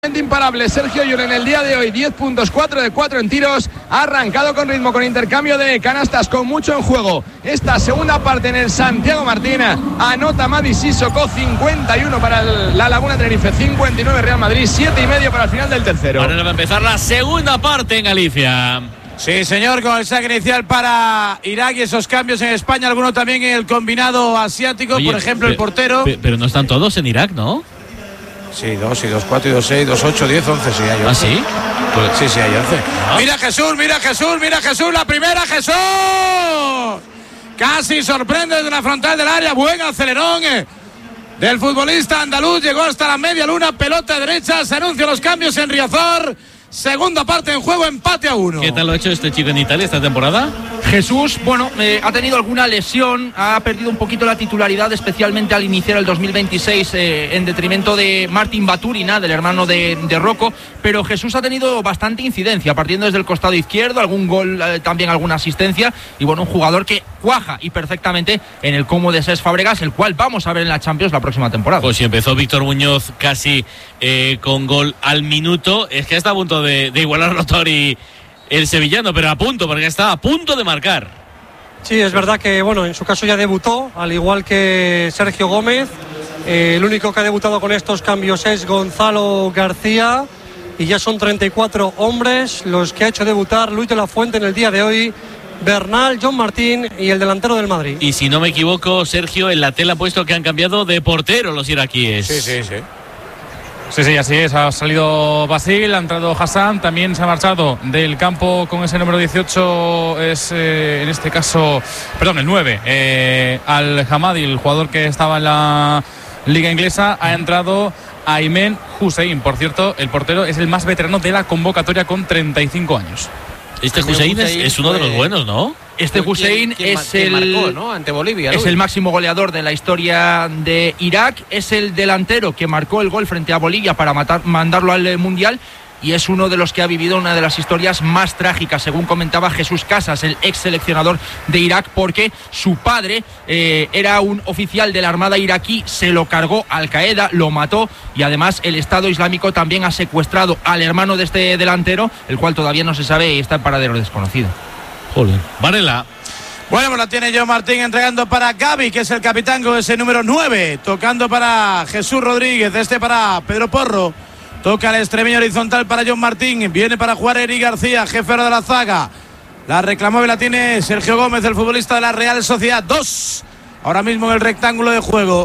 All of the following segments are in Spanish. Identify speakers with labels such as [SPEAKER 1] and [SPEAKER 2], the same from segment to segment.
[SPEAKER 1] Imparable Sergio Llull en el día de hoy, 10 puntos, 4 de 4 en tiros, ha arrancado con ritmo, con intercambio de canastas, con mucho en juego. Esta segunda parte en el Santiago Martín, anota Madi Sissoko, 51 para la Laguna Tenerife, 59 Real Madrid, 7,5 para el final del tercero.
[SPEAKER 2] Ahora va a empezar la segunda parte en Galicia.
[SPEAKER 3] Sí, señor, con el saque inicial para Irak y esos cambios en España, alguno también en el combinado asiático. Oye, por ejemplo, el portero.
[SPEAKER 2] Pero no están todos en Irak, ¿no?
[SPEAKER 3] Sí, 2 y 2, 4 y 2, 6, 2, 8, 10, 11, sí, hay 11.
[SPEAKER 2] ¿Ah, sí?
[SPEAKER 3] Pues, sí, hay 11. ¿Ah? Mira Jesús, la primera, Jesús. Casi sorprende desde la frontal del área, buen acelerón del futbolista andaluz, llegó hasta la media luna, pelota derecha, se anuncian los cambios en Riazor. Segunda parte en juego, empate a 1.
[SPEAKER 2] ¿Qué tal lo ha hecho este chico en Italia esta temporada?
[SPEAKER 4] Jesús, bueno, ha tenido alguna lesión, ha perdido un poquito la titularidad, especialmente al iniciar el 2026 en detrimento de Martin Baturina, del hermano de Rocco, pero Jesús ha tenido bastante incidencia, partiendo desde el costado izquierdo, algún gol, también alguna asistencia, y bueno, un jugador que cuaja y perfectamente en el Como de Cesc Fàbregas, el cual vamos a ver en la Champions la próxima temporada.
[SPEAKER 2] Pues si empezó Víctor Muñoz casi con gol al minuto, es que está a punto de igualar Rotori el sevillano, pero a punto, porque está a punto de marcar.
[SPEAKER 5] Sí, es verdad que bueno, en su caso ya debutó, al igual que Sergio Gómez. El único que ha debutado con estos cambios es Gonzalo García, y ya son 34 hombres los que ha hecho debutar Luis de la Fuente en el día de hoy, Bernal, John Martín y el delantero del Madrid.
[SPEAKER 2] Y si no me equivoco, Sergio, en la tela ha puesto que han cambiado de portero los iraquíes.
[SPEAKER 6] Sí, así es, ha salido Basil, ha entrado Hassan, también se ha marchado del campo con ese número 18, es en este caso, perdón, el 9, Al-Hamadi, el jugador que estaba en la liga inglesa, ha entrado Aymen Hussein. Por cierto, el portero es el más veterano de la convocatoria con 35 años.
[SPEAKER 2] Este Hussein es uno de los buenos, ¿no?
[SPEAKER 4] Este Hussein es el
[SPEAKER 7] marcó, ¿no? Ante Bolivia,
[SPEAKER 4] es el máximo goleador de la historia de Irak, es el delantero que marcó el gol frente a Bolivia para mandarlo al Mundial, y es uno de los que ha vivido una de las historias más trágicas, según comentaba Jesús Casas, el ex seleccionador de Irak, porque su padre era un oficial de la Armada iraquí, se lo cargó Al-Qaeda, lo mató, y además el Estado Islámico también ha secuestrado al hermano de este delantero, el cual todavía no se sabe y está en paradero desconocido.
[SPEAKER 2] Joder. Varela.
[SPEAKER 3] Bueno, pues la tiene John Martín entregando para Gaby, que es el capitán con ese número 9, tocando para Jesús Rodríguez, para Pedro Porro. Toca el extremeño horizontal para John Martín. Viene para jugar Eric García, jefe de la zaga. La reclamó y la tiene Sergio Gómez, el futbolista de la Real Sociedad. 2 ahora mismo en el rectángulo de juego.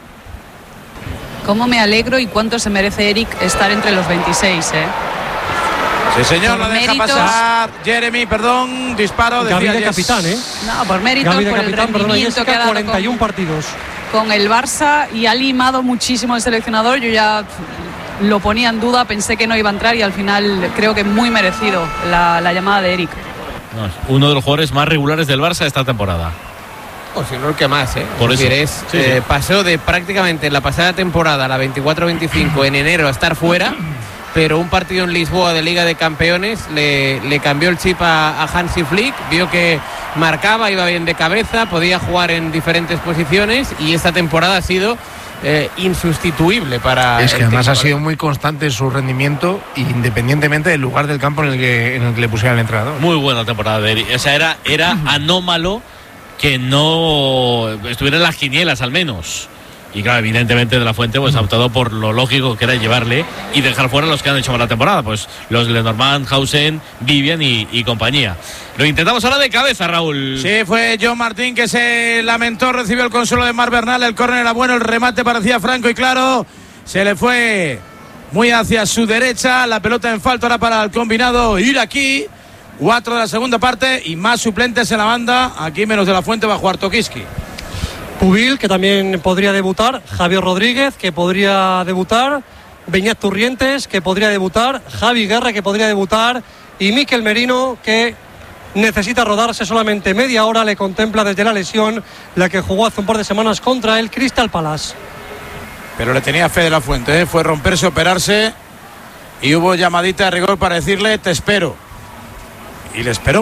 [SPEAKER 8] Cómo me alegro y cuánto se merece Eric estar entre los 26,
[SPEAKER 3] Sí, señor,
[SPEAKER 8] por
[SPEAKER 3] la deja
[SPEAKER 8] méritos,
[SPEAKER 3] pasar Jeremy, disparo.
[SPEAKER 5] Gaby de capitán,
[SPEAKER 8] No, por méritos, por el rendimiento que ha dado
[SPEAKER 5] 41 partidos
[SPEAKER 8] con el Barça, y ha limado muchísimo el seleccionador. Yo ya lo ponía en duda, pensé que no iba a entrar, y al final creo que muy merecido la llamada de Eric.
[SPEAKER 2] No, uno de los jugadores más regulares del Barça esta temporada.
[SPEAKER 7] O si no el que más,
[SPEAKER 2] Por eso.
[SPEAKER 7] Sí. Pasó de prácticamente la pasada temporada, la 24-25, en enero, a estar fuera, pero un partido en Lisboa de Liga de Campeones le cambió el chip a Hansi Flick, vio que marcaba, iba bien de cabeza, podía jugar en diferentes posiciones, y esta temporada ha sido insustituible para...
[SPEAKER 9] Es que además ha sido muy constante su rendimiento, independientemente del lugar del campo en el que le pusiera el entrenador.
[SPEAKER 2] Muy buena temporada de Eric. O sea, era anómalo que no estuviera en las quinielas al menos. Y claro, evidentemente de la Fuente pues ha optado por lo lógico, que era llevarle y dejar fuera a los que han hecho mala temporada, pues los Lenormand, Hausen, Vivian y compañía. Lo intentamos ahora de cabeza, Raúl.
[SPEAKER 3] Sí, fue John Martín que se lamentó, recibió el consuelo de Marc Bernal, el córner era bueno, el remate parecía franco y claro, se le fue muy hacia su derecha, la pelota en falta ahora para el combinado iraquí. 4 de la segunda parte y más suplentes en la banda, aquí menos de la Fuente va a jugar Tokiski.
[SPEAKER 5] Pubil, que también podría debutar, Javier Rodríguez, que podría debutar, Beñat Turrientes, que podría debutar, Javi Guerra, que podría debutar, y Mikel Merino, que necesita rodarse solamente media hora, le contempla desde la lesión, la que jugó hace un par de semanas contra el Crystal Palace.
[SPEAKER 3] Pero le tenía fe de la Fuente, fue romperse, operarse, y hubo llamadita de rigor para decirle te espero, y le esperó.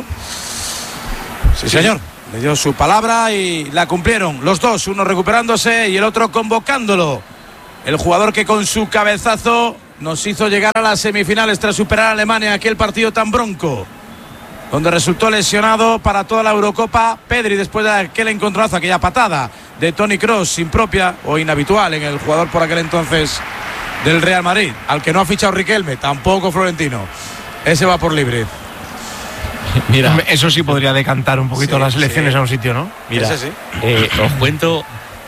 [SPEAKER 3] Sí, señor. Le dio su palabra y la cumplieron los dos, uno recuperándose y el otro convocándolo. El jugador que con su cabezazo nos hizo llegar a las semifinales tras superar a Alemania aquel partido tan bronco, donde resultó lesionado para toda la Eurocopa Pedri después de aquel encontronazo, aquella patada de Toni Kroos, impropia o inhabitual en el jugador por aquel entonces del Real Madrid, al que no ha fichado Riquelme, tampoco Florentino. Ese va por libre.
[SPEAKER 2] Mira,
[SPEAKER 9] eso sí podría decantar un poquito las elecciones a un sitio, ¿no?
[SPEAKER 2] Mira,
[SPEAKER 3] Ese sí.
[SPEAKER 2] Os cuento.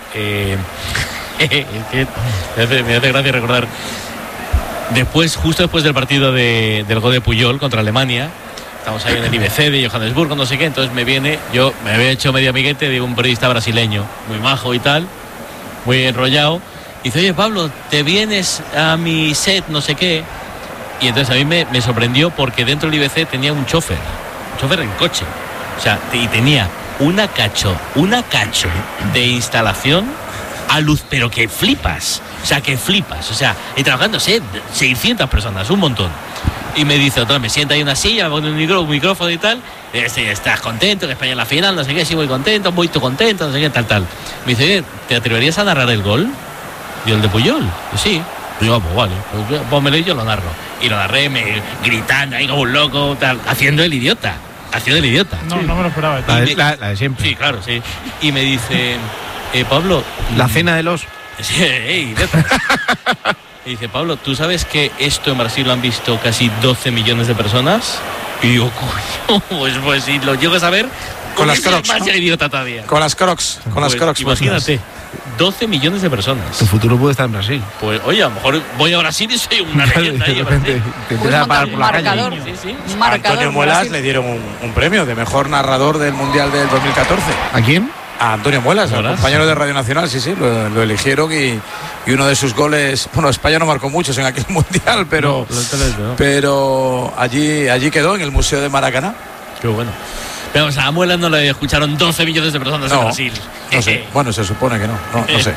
[SPEAKER 2] Me hace gracia recordar. Justo después del partido del gol de Puyol contra Alemania, estamos ahí en el IBC de Johannesburgo, no sé qué. Entonces yo me había hecho medio amiguete de un periodista brasileño, muy majo y tal, muy enrollado. Y dice: oye, Pablo, ¿te vienes a mi set, no sé qué? Y entonces a mí me sorprendió porque dentro del IBC tenía un chofer en coche. O sea, y tenía una cacho de instalación a luz, pero que flipas. O sea, y trabajando 600 personas, un montón. Y me dice, me sienta ahí en una silla, con un micrófono y tal. ¿Estás contento? Que España en la final, no sé qué, sí, muy contento, no sé qué, tal. Me dice: ¿te atreverías a narrar el gol? Y el de Puyol. Y sí. Digo, pues vale, pues me lo yo lo narro. Y lo narré, gritando ahí como un loco, tal, haciendo el idiota.
[SPEAKER 6] No, no me lo esperaba.
[SPEAKER 9] La de siempre.
[SPEAKER 2] Sí, claro, sí. Y me dice: Pablo.
[SPEAKER 9] La cena de los.
[SPEAKER 2] Sí, idiota. Y dice: Pablo, ¿tú sabes que esto en Brasil lo han visto casi 12 millones de personas? Y digo, coño, pues si lo llego a saber,
[SPEAKER 3] con las Crocs,
[SPEAKER 2] más
[SPEAKER 3] ¿no?
[SPEAKER 2] idiota todavía.
[SPEAKER 3] Con las Crocs,
[SPEAKER 2] Imagínate, 12 millones de personas.
[SPEAKER 9] Tu futuro puede estar en Brasil.
[SPEAKER 2] Pues oye, a lo mejor voy a Brasil y soy una leyenda ahí.
[SPEAKER 9] De repente te empiezas a parar por la calle.
[SPEAKER 2] Sí.
[SPEAKER 3] A Antonio Muelas le dieron un premio de mejor narrador del Mundial del 2014.
[SPEAKER 9] ¿A quién?
[SPEAKER 3] A Antonio Muelas, al compañero de Radio Nacional, sí, lo eligieron y uno de sus goles, bueno, España no marcó muchos en aquel Mundial, pero allí quedó en el Museo de Maracaná.
[SPEAKER 2] Qué bueno. Pero a Muelas no le escucharon 12 millones de personas en Brasil.
[SPEAKER 3] No sé. Bueno, se supone que no sé.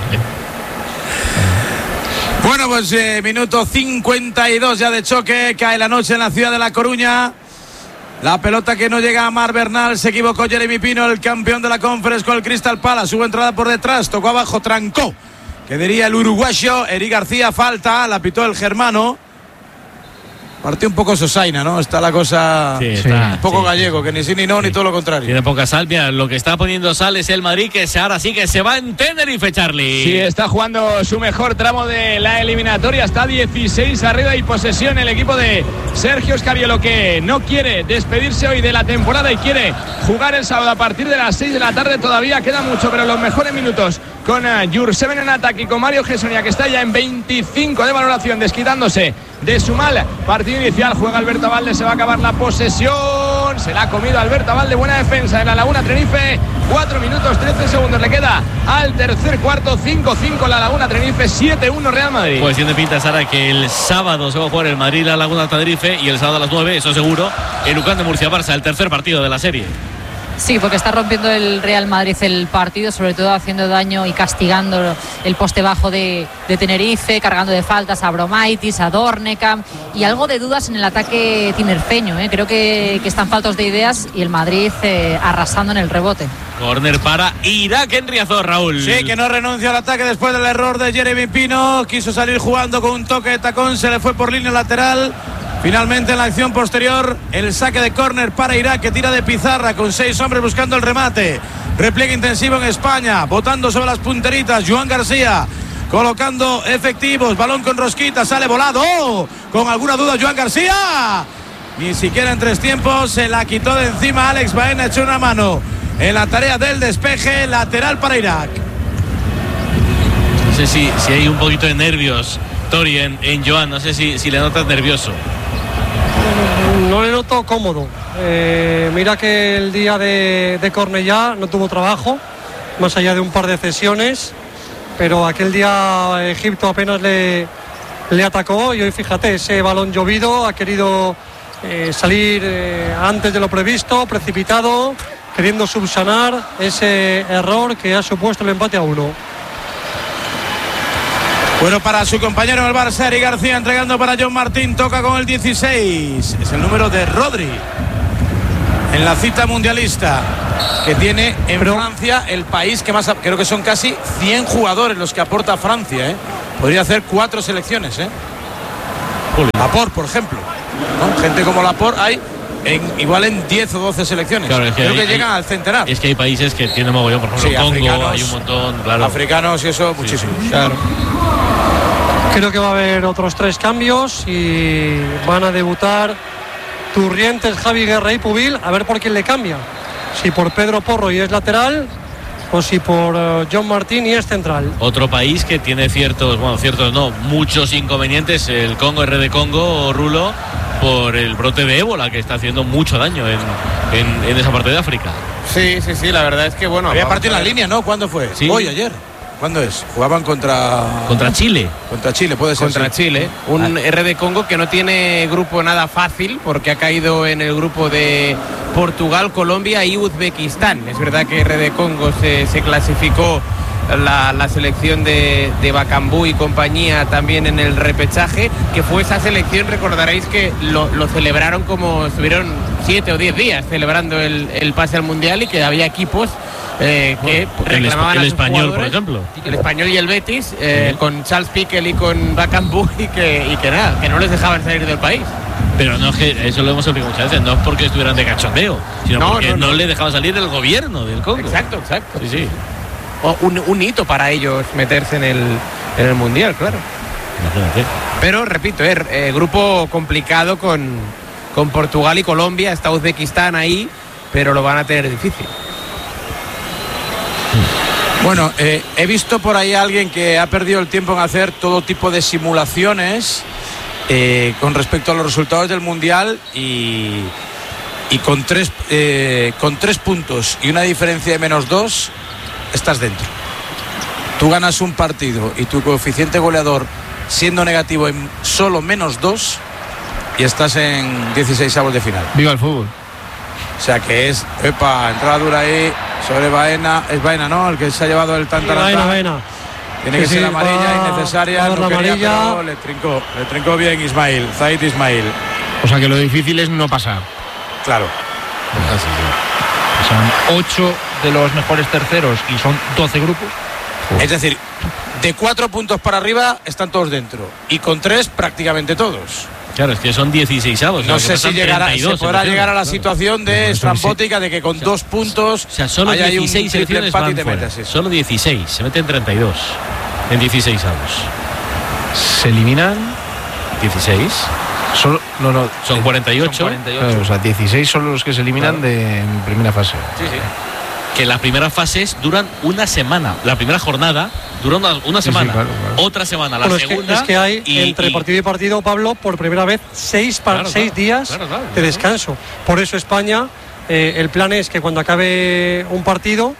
[SPEAKER 3] Bueno, pues minuto 52 ya de choque, cae la noche en la ciudad de La Coruña. La pelota que no llega a Mar Bernal, se equivocó Jeremy Pino, el campeón de la Conference con el Crystal Palace. Hubo entrada por detrás, tocó abajo, trancó. Que diría el uruguayo, Eric García, falta, la pitó el germano. Partió un poco sosaina, ¿no? Está la cosa un poco gallego, que ni sí ni no, ni todo lo contrario.
[SPEAKER 2] Tiene poca sal. Mira, lo que está poniendo sal es el Madrid, que ahora sí que se va en Tenerife, Charlie.
[SPEAKER 1] Sí, está jugando su mejor tramo de la eliminatoria. Está 16 arriba y posesión el equipo de Sergio Scariolo, que no quiere despedirse hoy de la temporada y quiere jugar el sábado a partir de las 6 de la tarde. Todavía queda mucho, pero los mejores minutos con Jurseven en ataque y con Mario Gessonia, que está ya en 25 de valoración, desquitándose de su mal partido inicial. Juega Alberto Valde, se va a acabar la posesión, se la ha comido Alberto Valde, buena defensa en la Laguna Tenerife. 4 minutos 13 segundos le queda al tercer cuarto. 5-5 la Laguna Tenerife, 7-1 Real Madrid.
[SPEAKER 2] Pues tiene pinta, Sara, que el sábado se va a jugar el Madrid la Laguna Tenerife y el sábado a las 9, eso seguro, el UCAM de Murcia-Barça, el tercer partido de la serie.
[SPEAKER 10] Sí, porque está rompiendo el Real Madrid el partido, sobre todo haciendo daño y castigando el poste bajo de Tenerife, cargando de faltas a Abromaitis, a Dornekam y algo de dudas en el ataque tinerfeño. Creo que están faltos de ideas y el Madrid arrasando en el rebote.
[SPEAKER 2] Corner para Irak en Riazor, Raúl.
[SPEAKER 3] Sí, que no renuncia al ataque después del error de Jeremy Pino. Quiso salir jugando con un toque de tacón, se le fue por línea lateral. Finalmente en la acción posterior, el saque de córner para Irak, que tira de pizarra con 6 hombres buscando el remate. Repliegue intensivo en España, botando sobre las punteritas. Joan García colocando efectivos, balón con rosquita, sale volado. ¡Oh! Con alguna duda Joan García. Ni siquiera en 3 tiempos se la quitó de encima. Alex Baena echó una mano en la tarea del despeje, lateral para Irak.
[SPEAKER 2] No sé si hay un poquito de nervios, Tori, en Joan. No sé si le notas nervioso.
[SPEAKER 5] No le noto cómodo. Mira que el día de Cornellá no tuvo trabajo, más allá de un par de cesiones, pero aquel día Egipto apenas le atacó y hoy fíjate, ese balón llovido ha querido salir antes de lo previsto, precipitado, queriendo subsanar ese error que ha supuesto el empate a 1.
[SPEAKER 3] Bueno, para su compañero en el Barça, Eric García, entregando para John Martín, toca con el 16. Es el número de Rodri en la cita mundialista que tiene en Francia, el país que más, creo que son casi 100 jugadores los que aporta Francia. Podría hacer 4 selecciones. Laporte, por ejemplo, ¿no? Gente como Laporte hay igual en 10 o 12 selecciones.
[SPEAKER 2] Claro, es que
[SPEAKER 3] creo que llegan al centenar.
[SPEAKER 2] Es que hay países que tienen mogollón, por ejemplo, Congo, hay un montón, claro.
[SPEAKER 3] Africanos y eso, muchísimos.
[SPEAKER 2] Claro.
[SPEAKER 5] Creo que va a haber otros 3 cambios y van a debutar Turrientes, Javi Guerra y Pubil, a ver por quién le cambia. Si por Pedro Porro y es lateral, o si por John Martín y es central.
[SPEAKER 2] Otro país que tiene muchos inconvenientes, el Congo, RD Congo, Rulo, por el brote de ébola que está haciendo mucho daño en esa parte de África.
[SPEAKER 7] Sí, la verdad es que bueno.
[SPEAKER 3] Había partido en la línea, ¿no? ¿Cuándo fue?
[SPEAKER 2] Sí.
[SPEAKER 3] Hoy, ayer. ¿Cuándo es? Jugaban contra
[SPEAKER 2] Chile.
[SPEAKER 3] Contra Chile, puede ser.
[SPEAKER 7] Contra Chile. Un RD Congo que no tiene grupo nada fácil porque ha caído en el grupo de Portugal, Colombia y Uzbekistán. Es verdad que RD Congo se clasificó la selección de Bacambú y compañía también en el repechaje, que fue esa selección, recordaréis que lo celebraron como estuvieron 7 o 10 días celebrando el pase al Mundial y que había equipos que reclamaban
[SPEAKER 2] el
[SPEAKER 7] a sus
[SPEAKER 2] Español,
[SPEAKER 7] jugadores,
[SPEAKER 2] por ejemplo.
[SPEAKER 7] el Español y el Betis, con Charles Piquel y con Bacambú y que no les dejaban salir del país.
[SPEAKER 2] Pero no es que, eso lo hemos explicado muchas veces, no es porque estuvieran de cachondeo, sino porque no le dejaba salir el gobierno del Congo.
[SPEAKER 7] Exacto.
[SPEAKER 2] Sí.
[SPEAKER 7] O un hito para ellos meterse en el Mundial, claro.
[SPEAKER 2] Imagínate.
[SPEAKER 7] Pero repito, grupo complicado con Portugal y Colombia, está Uzbekistán ahí, pero lo van a tener difícil.
[SPEAKER 3] Bueno, he visto por ahí a alguien que ha perdido el tiempo en hacer todo tipo de simulaciones con respecto a los resultados del Mundial y con 3 puntos y una diferencia de -2 estás dentro. Tú ganas un partido y tu coeficiente goleador siendo negativo en solo -2 y estás en 16avos de final.
[SPEAKER 9] Viva el fútbol.
[SPEAKER 3] O sea que es, entrada dura ahí sobre Baena. Es Baena, ¿no? El que se ha llevado el tantarantán.
[SPEAKER 5] Baena.
[SPEAKER 3] Tiene que ser amarilla, innecesaria. No quería,
[SPEAKER 5] amarilla.
[SPEAKER 3] pero le trincó bien Ismail, Zaid Ismail.
[SPEAKER 9] O sea que lo difícil es no pasar.
[SPEAKER 3] Claro.
[SPEAKER 4] Son 8 de los mejores terceros y son 12 grupos.
[SPEAKER 3] Es decir, de 4 puntos para arriba están todos dentro. Y con 3 prácticamente todos.
[SPEAKER 2] Claro, es que son 16avos.
[SPEAKER 3] No sé si se podrá llegar a la situación de estrambótica de que con 2 puntos
[SPEAKER 2] solo
[SPEAKER 3] haya
[SPEAKER 2] 16
[SPEAKER 3] un triple
[SPEAKER 2] selecciones
[SPEAKER 3] empate
[SPEAKER 2] van
[SPEAKER 3] y te
[SPEAKER 2] fuera.
[SPEAKER 3] metes.
[SPEAKER 2] Solo 16, se meten 32 en 16avos.
[SPEAKER 9] Se eliminan
[SPEAKER 2] 16. Son 48.
[SPEAKER 9] Claro, o sea, 16 son los que se eliminan en primera fase.
[SPEAKER 2] Sí. Que las primeras fases duran una semana. La primera jornada dura una semana. Claro. Otra semana, la segunda.
[SPEAKER 5] Es que hay entre partido y partido, Pablo, por primera vez 6 días de descanso. Por eso España, el plan es que cuando acabe un partido,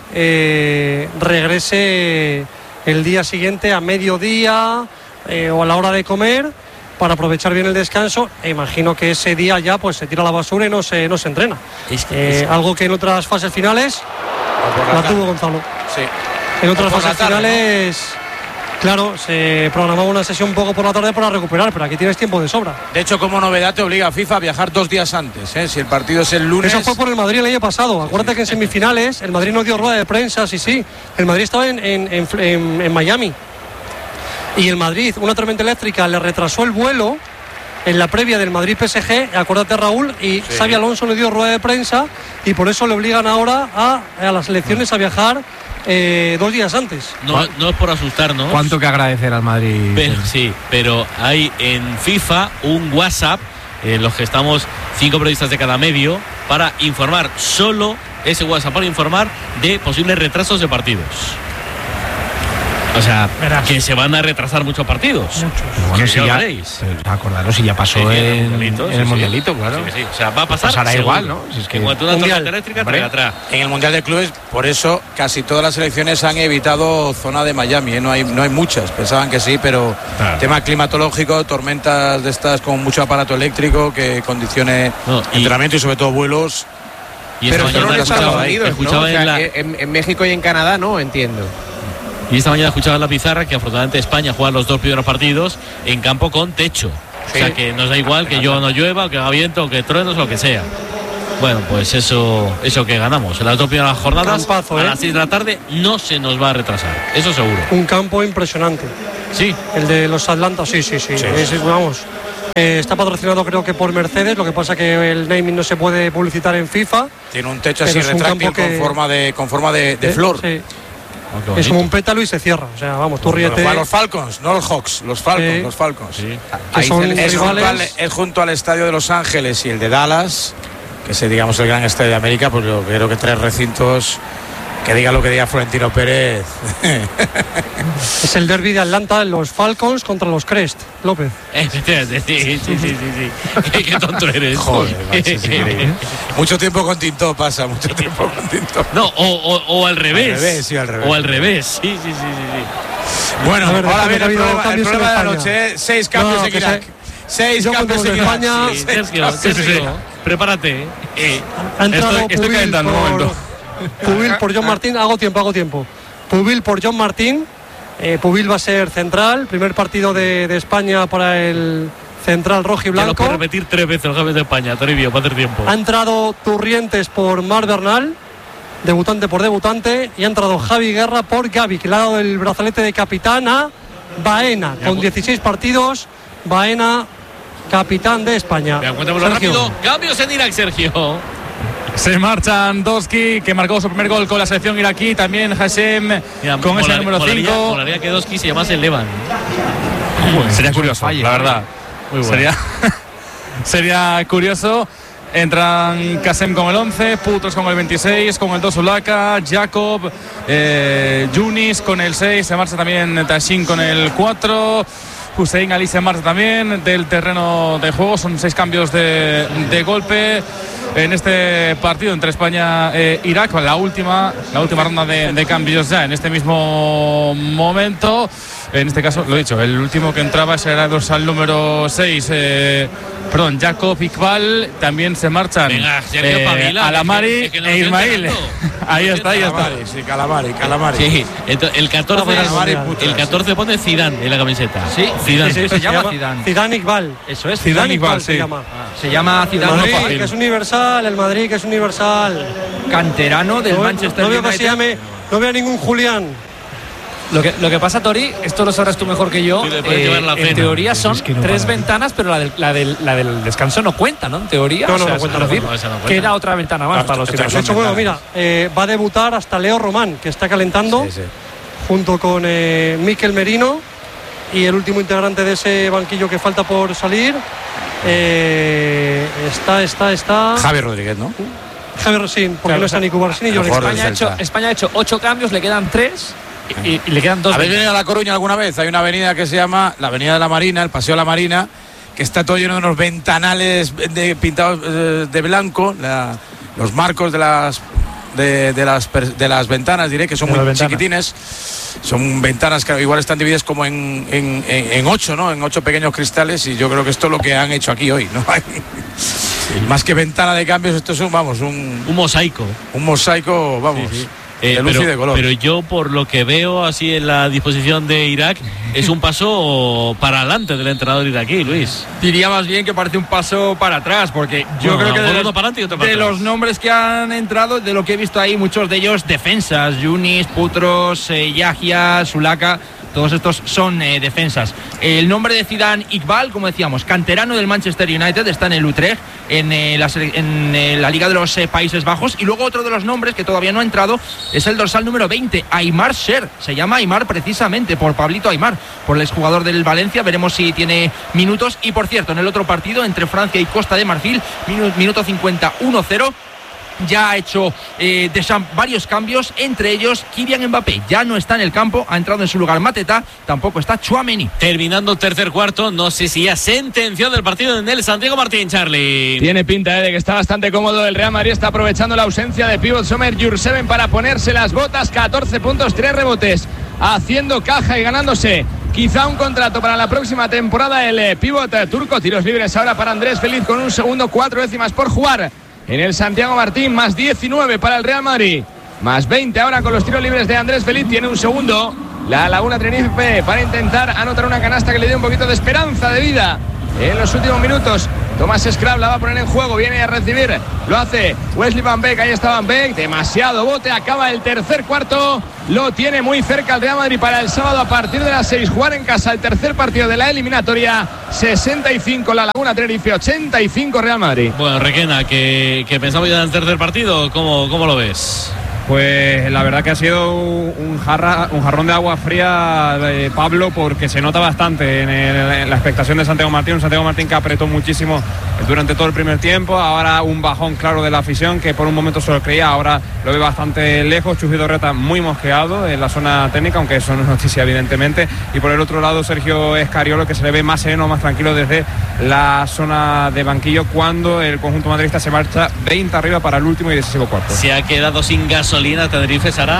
[SPEAKER 5] regrese el día siguiente a mediodía o a la hora de comer, para aprovechar bien el descanso. Imagino que ese día ya pues se tira a la basura y no se entrena. Algo que en otras fases finales la tuvo Gonzalo.
[SPEAKER 3] Sí.
[SPEAKER 5] En otras fases finales, claro, se programaba una sesión un poco por la tarde para recuperar, pero aquí tienes tiempo de sobra.
[SPEAKER 3] De hecho, como novedad te obliga a FIFA a viajar 2 días antes, Si el partido es el lunes.
[SPEAKER 5] Eso fue por el Madrid el año pasado. Acuérdate que en semifinales el Madrid no dio rueda de prensa, sí. El Madrid estaba en Miami. Y el Madrid, una tormenta eléctrica, le retrasó el vuelo en la previa del Madrid-PSG, acuérdate, Raúl, y Xabi Alonso le dio rueda de prensa y por eso le obligan ahora a las selecciones a viajar 2 días antes.
[SPEAKER 2] No es por asustarnos.
[SPEAKER 9] ¿Cuánto que agradecer al Madrid?
[SPEAKER 2] Pero hay en FIFA un WhatsApp en los que estamos 5 periodistas de cada medio para informar, solo ese WhatsApp para informar de posibles retrasos de partidos. O sea, que se van a retrasar muchos partidos.
[SPEAKER 9] Bueno, si ya acordaros, si ya pasó en el Mundialito, claro.
[SPEAKER 2] Sí. O sea, va a pasar.
[SPEAKER 9] Pasará igual, ¿no?
[SPEAKER 2] Si es que cuando una tormenta eléctrica trae atrás.
[SPEAKER 3] En el Mundial de Clubes, por eso casi todas las selecciones han evitado zona de Miami. No hay muchas. Pensaban que sí, pero tema climatológico, tormentas de estas con mucho aparato eléctrico que condicione entrenamiento y sobre todo vuelos.
[SPEAKER 7] Pero solo en Estados Unidos, ¿no? O sea, en México y en Canadá no, entiendo.
[SPEAKER 2] Y esta mañana escuchaba en la pizarra que afortunadamente España juega los 2 primeros partidos en campo con techo. O sea que nos da igual que no llueva, que haga viento, que truenos o lo que sea. Bueno, pues eso que ganamos. En las 2 primeras jornadas, a las 6 de la tarde, no se nos va a retrasar. Eso seguro.
[SPEAKER 5] Un campo impresionante.
[SPEAKER 2] Sí.
[SPEAKER 5] El de los Atlanta, sí. Vamos. Está patrocinado creo que por Mercedes, lo que pasa que el naming no se puede publicitar en FIFA.
[SPEAKER 3] Tiene un techo así retráctil con forma de flor.
[SPEAKER 5] Sí. Es como un pétalo y se cierra. O sea, vamos, tú ríete.
[SPEAKER 3] Los Falcons, no los Hawks, los Falcons.
[SPEAKER 5] Sí.
[SPEAKER 3] Ahí es junto al estadio de Los Ángeles y el de Dallas, que es, digamos, el gran estadio de América, pues yo creo que 3 recintos. Que diga lo que diga Florentino Pérez.
[SPEAKER 5] Es el derbi de Atlanta, los Falcons contra los Crest, López.
[SPEAKER 2] Sí. Qué tonto eres.
[SPEAKER 3] Joder, macho, es increíble. Mucho tiempo con Tinto pasa, mucho tiempo con Tinto.
[SPEAKER 2] No, o al revés.
[SPEAKER 3] Al revés.
[SPEAKER 2] O al revés, sí.
[SPEAKER 3] Bueno,
[SPEAKER 5] ver,
[SPEAKER 3] ahora viene el problema
[SPEAKER 5] en
[SPEAKER 3] de la
[SPEAKER 5] España.
[SPEAKER 3] noche, 6 cambios en Irak. 6 cambios en
[SPEAKER 5] España.
[SPEAKER 2] Sergio, prepárate.
[SPEAKER 5] Ha entrado
[SPEAKER 6] Estoy calentando un momento.
[SPEAKER 5] Pubil por John Martín, hago tiempo. Pubil por John Martín. Pubil va a ser central, primer partido de España para el central rojo y blanco.
[SPEAKER 2] Ya lo puedo repetir 3 veces los cambios de España, Toribio, para hacer tiempo.
[SPEAKER 5] Ha entrado Turrientes por Mar Bernal, debutante por debutante, y ha entrado Javi Guerra por Gavi, que le ha dado el brazalete de capitán a Baena, con 16 partidos. Baena, capitán de España.
[SPEAKER 2] Cuéntamelo rápido. Cambios en Irak, Sergio.
[SPEAKER 6] Se marchan Doski, que marcó su primer gol con la selección iraquí. También Hashem con ese número 5.
[SPEAKER 2] Molaría que Doski se llamase Levan.
[SPEAKER 6] Sería curioso, la verdad.
[SPEAKER 2] Muy bueno.
[SPEAKER 6] Sería curioso. Entran Kasem con el 11, Putros con el 26, con el 2 Ulaka, Jacob, Yunis con el 6, se marcha también Tashin con el 4. Hussein Ali se marcha también del terreno de juego. Son 6 cambios de golpe en este partido entre España e Irak. La última ronda de cambios ya en este mismo momento. En este caso, lo he dicho, el último que entraba era el dorsal número 6. Jacob Iqbal. También se marchan Alamari e Ismail. Ahí está.
[SPEAKER 3] Sí, Calamari.
[SPEAKER 2] Sí, el 14 pone Zidane en la camiseta.
[SPEAKER 4] Sí,
[SPEAKER 2] Zidane.
[SPEAKER 4] Se llama Zidane.
[SPEAKER 5] Zidane Iqbal.
[SPEAKER 4] Eso es.
[SPEAKER 6] Zidane Iqbal, sí.
[SPEAKER 4] Se llama Zidane.
[SPEAKER 5] El Madrid, que es universal. El Madrid, que es universal.
[SPEAKER 4] Canterano del Manchester United.
[SPEAKER 5] No veo a ningún Julián.
[SPEAKER 11] Lo que pasa, Tori, esto lo sabrás tú mejor que yo. En teoría son 3 ventanas, pero la del descanso no cuenta, ¿no? En teoría.
[SPEAKER 5] No cuenta.
[SPEAKER 11] Que era otra ventana más para los
[SPEAKER 5] De hecho, bueno, mira, va a debutar hasta Leo Román, que está calentando, junto con Mikel Merino, y el último integrante de ese banquillo que falta por salir. Está.
[SPEAKER 3] Javier Rodríguez, ¿no?
[SPEAKER 5] Javier Rosín, porque no está ni Cubarsín ni
[SPEAKER 11] España ha hecho 8 cambios, le quedan 3. Y le quedan 2.
[SPEAKER 3] ¿Habéis venido a La Coruña alguna vez? Hay una avenida que se llama la Avenida de la Marina, el Paseo de la Marina, que está todo lleno de unos ventanales pintados de blanco, los marcos de las ventanas, diré, que son muy chiquitines. Son ventanas que igual están divididas como en 8, ¿no? En 8 pequeños cristales, y yo creo que esto es lo que han hecho aquí hoy, ¿no? Más que ventana de cambios, esto es un mosaico. Un mosaico, vamos.
[SPEAKER 2] Sí.
[SPEAKER 3] De luz y de color.
[SPEAKER 2] Pero yo, por lo que veo así en la disposición de Irak, es un paso para adelante del entrenador iraquí, Luis.
[SPEAKER 4] Diría más bien que parece un paso para atrás, porque yo creo que de los nombres que han entrado, de lo que he visto ahí, muchos de ellos defensas: Yunis, Putros, Yahya, Sulaka. Todos estos son defensas. El nombre de Zidane Iqbal, como decíamos, canterano del Manchester United, está en el Utrecht, en la Liga de los Países Bajos. Y luego otro de los nombres que todavía no ha entrado es el dorsal número 20, Aimar Sher. Se llama Aimar precisamente por Pablito Aimar, por el exjugador del Valencia. Veremos si tiene minutos. Y por cierto, en el otro partido entre Francia y Costa de Marfil, minuto 50, 1-0. Ya ha hecho Deschamps varios cambios, entre ellos Kylian Mbappé ya no está en el campo, ha entrado en su lugar Mateta, tampoco está Tchouaméni.
[SPEAKER 2] Terminando el tercer cuarto, no sé si ya sentenció del partido en el Santiago Martín, Charlie.
[SPEAKER 1] Tiene pinta de que está bastante cómodo el Real Madrid, está aprovechando la ausencia de pívot Somer Yurtseven para ponerse las botas. 14 puntos, 3 rebotes, haciendo caja y ganándose quizá un contrato para la próxima temporada el pívot turco. Tiros libres ahora para Andrés Feliz con un segundo, 4 décimas por jugar en el Santiago Martín, más 19 para el Real Madrid, más 20 ahora con los tiros libres de Andrés Feliz. Tiene un segundo la Laguna Tenerife para intentar anotar una canasta que le dé un poquito de esperanza de vida en los últimos minutos. Thomas Scrab la va a poner en juego, viene a recibir, lo hace Wesley Van Beek, ahí está Van Beek, demasiado bote, acaba el tercer cuarto, lo tiene muy cerca el Real Madrid para el sábado a partir de las 6, jugar en casa el tercer partido de la eliminatoria, 65 La Laguna Tenerife, 85 Real Madrid.
[SPEAKER 2] Bueno, Requena, que pensamos ya en el tercer partido, ¿cómo lo ves?
[SPEAKER 12] Pues la verdad que ha sido un jarrón de agua fría de Pablo, porque se nota bastante en la expectación de Santiago Martín. Un Santiago Martín que apretó muchísimo durante todo el primer tiempo. Ahora un bajón claro de la afición, que por un momento se lo creía, ahora lo ve bastante lejos. Chus Vidorreta muy mosqueado en la zona técnica, aunque eso no es noticia evidentemente. Y por el otro lado Sergio Escariolo, que se le ve más sereno, más tranquilo desde la zona de banquillo, cuando el conjunto madridista se marcha 20 arriba para el último y decisivo cuarto.
[SPEAKER 2] Se ha quedado sin gasolina Tenerife, Sara.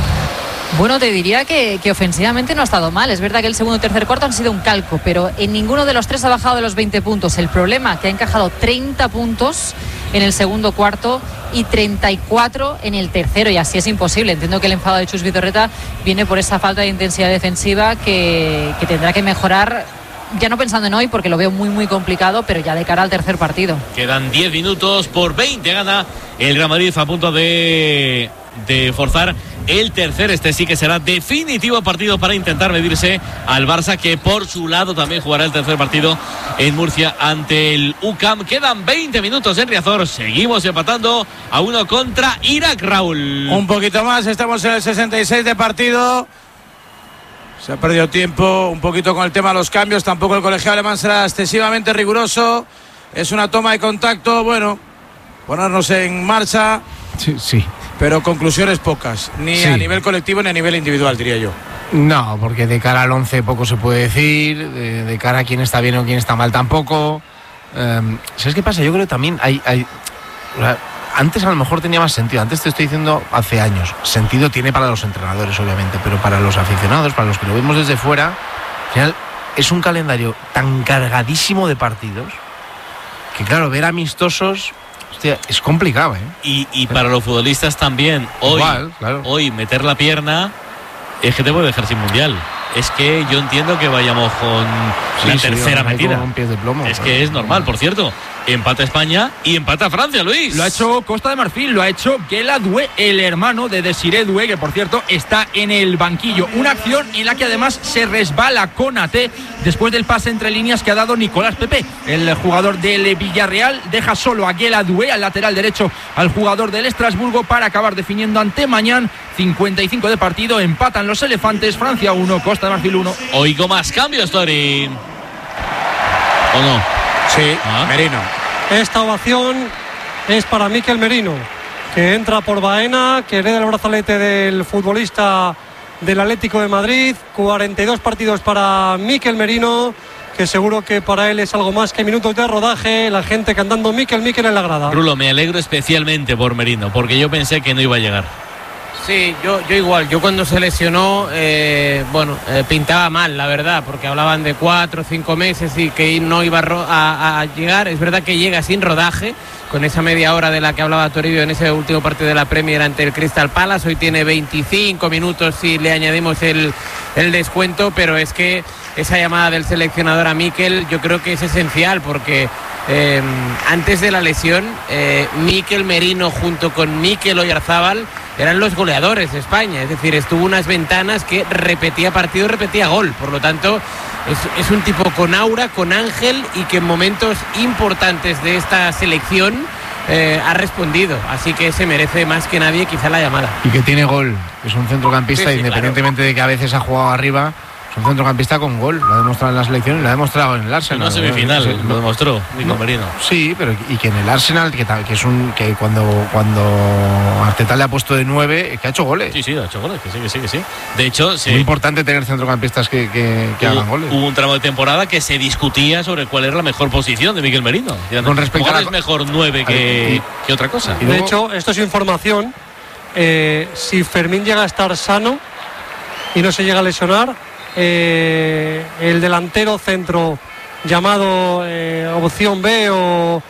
[SPEAKER 10] Bueno, te diría que ofensivamente no ha estado mal. Es verdad que el segundo y tercer cuarto han sido un calco, pero en ninguno de los tres ha bajado de los 20 puntos. El problema que ha encajado 30 puntos en el segundo cuarto y 34 en el tercero, y así es imposible. Entiendo que el enfado de Chus Vidorreta viene por esa falta de intensidad defensiva que tendrá que mejorar, ya no pensando en hoy, porque lo veo muy complicado, pero ya de cara al tercer partido.
[SPEAKER 2] Quedan 10 minutos, por 20 gana el Real Madrid, a punto de forzar el tercer, sí que será definitivo partido para intentar medirse al Barça, que por su lado también jugará el tercer partido en Murcia ante el UCAM. Quedan 20 minutos en Riazor, seguimos empatando a 1 contra Irak, Raúl.
[SPEAKER 3] Un poquito más, estamos en el 66 de partido. Se ha perdido tiempo un poquito con el tema de los cambios. Tampoco el colegiado alemán será excesivamente riguroso. Es una toma de contacto, bueno, ponernos en marcha.
[SPEAKER 9] Sí.
[SPEAKER 3] Pero conclusiones pocas, ni a nivel colectivo ni a nivel individual, diría yo.
[SPEAKER 9] No, porque de cara al 11 poco se puede decir, de cara a quién está bien o quién está mal tampoco. ¿Sabes qué pasa? Yo creo que también hay antes a lo mejor tenía más sentido. Antes te estoy diciendo hace años. Sentido tiene para los entrenadores, obviamente, pero para los aficionados, para los que lo vemos desde fuera, al final es un calendario tan cargadísimo de partidos que, claro, ver amistosos, hostia, es complicado, ¿eh?
[SPEAKER 2] Y para los futbolistas también. Hoy meter la pierna es que te puede dejar sin mundial. Es que yo entiendo que vayamos con la tercera metida.
[SPEAKER 9] Con pies de plomo,
[SPEAKER 2] es que es normal, por cierto. Empata España y empata Francia, Luis.
[SPEAKER 4] Lo ha hecho Costa de Marfil, lo ha hecho Guela Doué, el hermano de Desiré Doué, que por cierto está en el banquillo. Una acción en la que además se resbala Konaté después del pase entre líneas que ha dado Nicolás Pepe. El jugador del Villarreal deja solo a Guela Doué, al lateral derecho, al jugador del Estrasburgo, para acabar definiendo ante Mañán. 55 de partido, empatan los elefantes. Francia 1, Costa de Marfil 1.
[SPEAKER 2] Oigo más cambios, Tori. ¿O no?
[SPEAKER 3] Sí, Merino.
[SPEAKER 5] Esta ovación es para Mikel Merino, que entra por Baena, que hereda el brazalete del futbolista del Atlético de Madrid. 42 partidos para Mikel Merino, que seguro que para él es algo más que minutos de rodaje. La gente cantando Mikel en la grada.
[SPEAKER 2] Rulo, me alegro especialmente por Merino, porque yo pensé que no iba a llegar.
[SPEAKER 7] Sí, yo igual. Yo cuando se lesionó, pintaba mal, la verdad, porque hablaban de 4 o 5 meses y que no iba a llegar. Es verdad que llega sin rodaje, con esa media hora de la que hablaba Toribio en ese último partido de la Premier ante el Crystal Palace. Hoy tiene 25 minutos si le añadimos el descuento, pero es que esa llamada del seleccionador a Mikel yo creo que es esencial, porque antes de la lesión, Mikel Merino junto con Mikel Oyarzábal eran los goleadores de España. Es decir, estuvo unas ventanas que repetía partido, repetía gol. Por lo tanto, es un tipo con aura, con ángel, y que en momentos importantes de esta selección ha respondido. Así que se merece más que nadie quizá la llamada.
[SPEAKER 9] Y que tiene gol. Es un centrocampista, independientemente de que a veces ha jugado arriba. Es un centrocampista con gol, lo ha demostrado en la selección y lo ha demostrado en el Arsenal.
[SPEAKER 2] En una semifinal lo demostró Nico Merino.
[SPEAKER 9] Sí, pero y que en el Arsenal, que cuando Arteta le ha puesto de 9, que ha hecho goles.
[SPEAKER 2] Sí, ha hecho goles, que sí. De hecho,
[SPEAKER 9] es muy importante tener centrocampistas que hagan goles.
[SPEAKER 2] Hubo un tramo de temporada que se discutía sobre cuál era la mejor posición de Mikel Merino.
[SPEAKER 9] Con respecto a
[SPEAKER 2] es mejor 9 que otra cosa.
[SPEAKER 5] De hecho, esto es información. Si Fermín llega a estar sano y no se llega a lesionar, el delantero centro llamado opción B o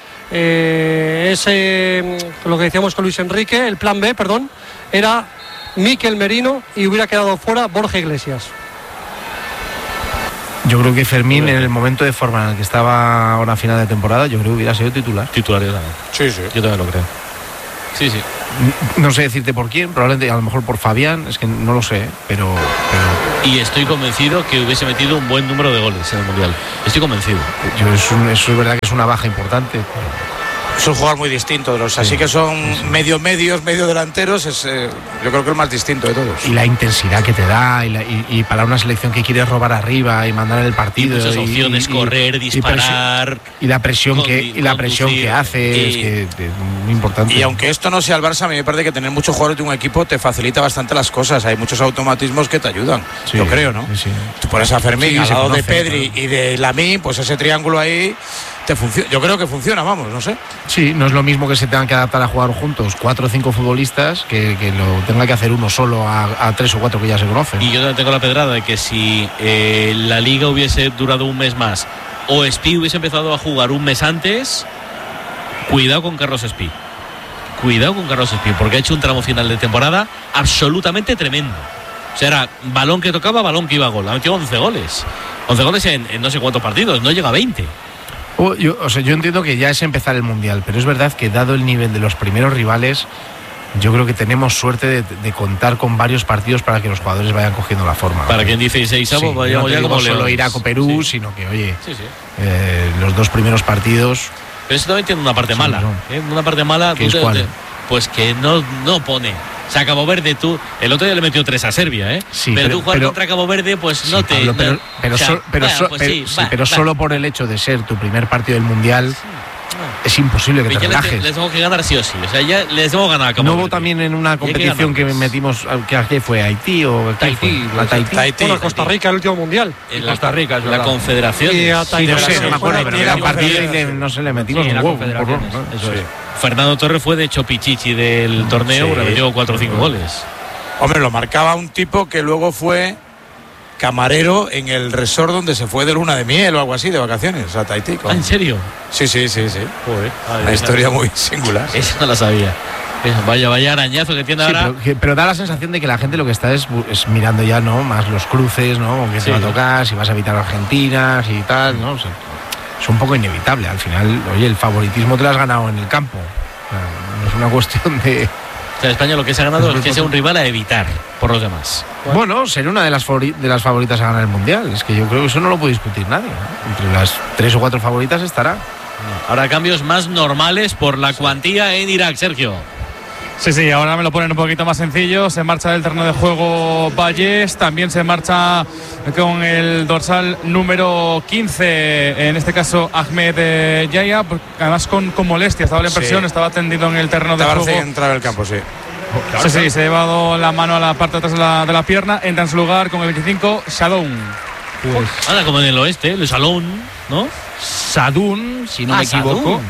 [SPEAKER 5] lo que decíamos con Luis Enrique, el plan B, era Mikel Merino, y hubiera quedado fuera Borja Iglesias.
[SPEAKER 9] Yo creo que Fermín, en el momento de forma en el que estaba ahora a final de temporada, yo creo que hubiera sido titular.
[SPEAKER 2] Titular, yo también.
[SPEAKER 3] Sí, sí.
[SPEAKER 2] Yo también lo creo. Sí.
[SPEAKER 9] No sé decirte por quién, probablemente a lo mejor por Fabián, es que no lo sé, pero...
[SPEAKER 2] Y estoy convencido que hubiese metido un buen número de goles en el Mundial. Estoy convencido.
[SPEAKER 9] Eso es verdad que es una baja importante.
[SPEAKER 3] Es un jugador muy distinto de los, así que son medio delanteros, yo creo que el más distinto de todos.
[SPEAKER 9] Y la intensidad que te da, y para una selección que quiere robar arriba y mandar el partido.
[SPEAKER 2] Y muchas opciones, correr, disparar.
[SPEAKER 9] Y la presión que hace, es que es muy importante.
[SPEAKER 3] Y aunque esto no sea el Barça, a mí me parece que tener muchos jugadores de un equipo te facilita bastante las cosas. Hay muchos automatismos que te ayudan, yo creo, ¿no?
[SPEAKER 9] Sí.
[SPEAKER 3] Tú pones a Fermín al lado de Pedri y de Lamine, pues ese triángulo ahí te funciona. Yo creo que funciona, vamos, no sé.
[SPEAKER 9] Sí, no es lo mismo que se tengan que adaptar a jugar juntos 4 o 5 futbolistas que lo tenga que hacer uno solo a 3 o 4 que ya se conocen.
[SPEAKER 2] Y yo también tengo la pedrada de que si la liga hubiese durado un mes más o Espí hubiese empezado a jugar un mes antes, cuidado con Carlos Espí. Porque ha hecho un tramo final de temporada absolutamente tremendo. O sea, era balón que tocaba, balón que iba a gol. Ha metido 11 goles. 11 goles en no sé cuántos partidos, no llega a 20.
[SPEAKER 9] Yo entiendo que ya es empezar el Mundial, pero es verdad que dado el nivel de los primeros rivales, yo creo que tenemos suerte de contar con varios partidos para que los jugadores vayan cogiendo la forma.
[SPEAKER 2] Para quien dice 16avo, vayamos ya como
[SPEAKER 9] no solo Irak o Perú, sino que, oye, los 2 primeros partidos...
[SPEAKER 2] Pero eso también tiene una parte mala. Una parte mala...
[SPEAKER 9] ¿Qué es cuál?
[SPEAKER 2] Pues que no pone... O sea, Cabo Verde, tú el otro día le metió 3 a Serbia, ¿eh?
[SPEAKER 9] Sí,
[SPEAKER 2] pero tú jugar contra Cabo Verde, pues no te...
[SPEAKER 9] Pero solo por el hecho de ser tu primer partido del Mundial, es imposible que te relajes.
[SPEAKER 2] Les tengo que ganar sí o sí. O sea, ya les tengo que ganar a Cabo Verde.
[SPEAKER 9] ¿No hubo también en una competición que metimos, que fue Haití o
[SPEAKER 4] Tahití?
[SPEAKER 5] Bueno, Costa Rica, el último Mundial.
[SPEAKER 2] En Costa Rica, la Confederación.
[SPEAKER 5] Y a Tahití.
[SPEAKER 9] No sé, no me acuerdo, pero era un partido y no se le metimos un huevo.
[SPEAKER 2] Eso es. Fernando Torres fue de hecho pichichi del torneo, le metió 4 o 5 goles.
[SPEAKER 3] Hombre, lo marcaba un tipo que luego fue camarero en el resort donde se fue de luna de miel o algo así, de vacaciones, a Tahití.
[SPEAKER 2] ¿En serio?
[SPEAKER 3] Sí.
[SPEAKER 2] Joder,
[SPEAKER 3] una historia muy singular.
[SPEAKER 2] Esa no la sabía. Vaya arañazo que tiene ahora.
[SPEAKER 9] Pero da la sensación de que la gente lo que está es mirando ya, ¿no? Más los cruces, ¿no? Que te va a tocar, si vas a evitar Argentina, y tal, ¿no? O sea, es un poco inevitable. Al final, oye, el favoritismo te lo has ganado en el campo. No es una cuestión de...
[SPEAKER 2] O sea, España lo que se ha ganado es que sea un rival a evitar por los demás.
[SPEAKER 9] Bueno, ser una de las favoritas a ganar el Mundial. Es que yo creo que eso no lo puede discutir nadie, ¿no? Entre las 3 o 4 favoritas estará.
[SPEAKER 2] Ahora cambios más normales por la cuantía en Irak, Sergio.
[SPEAKER 6] Sí, ahora me lo ponen un poquito más sencillo. Se marcha del terreno de juego Vallés. También se marcha con el dorsal número 15. En este caso, Ahmed Yaya. Además, con molestias. Estaba la impresión, estaba tendido en el terreno de juego.
[SPEAKER 3] Entrar al campo, sí.
[SPEAKER 6] Sí, se ha llevado la mano a la parte de atrás de la pierna. Entra en su lugar con el 25, Shadoun.
[SPEAKER 2] Ahora como en el oeste, el Salón, ¿no?
[SPEAKER 4] Sadún, si no me equivoco.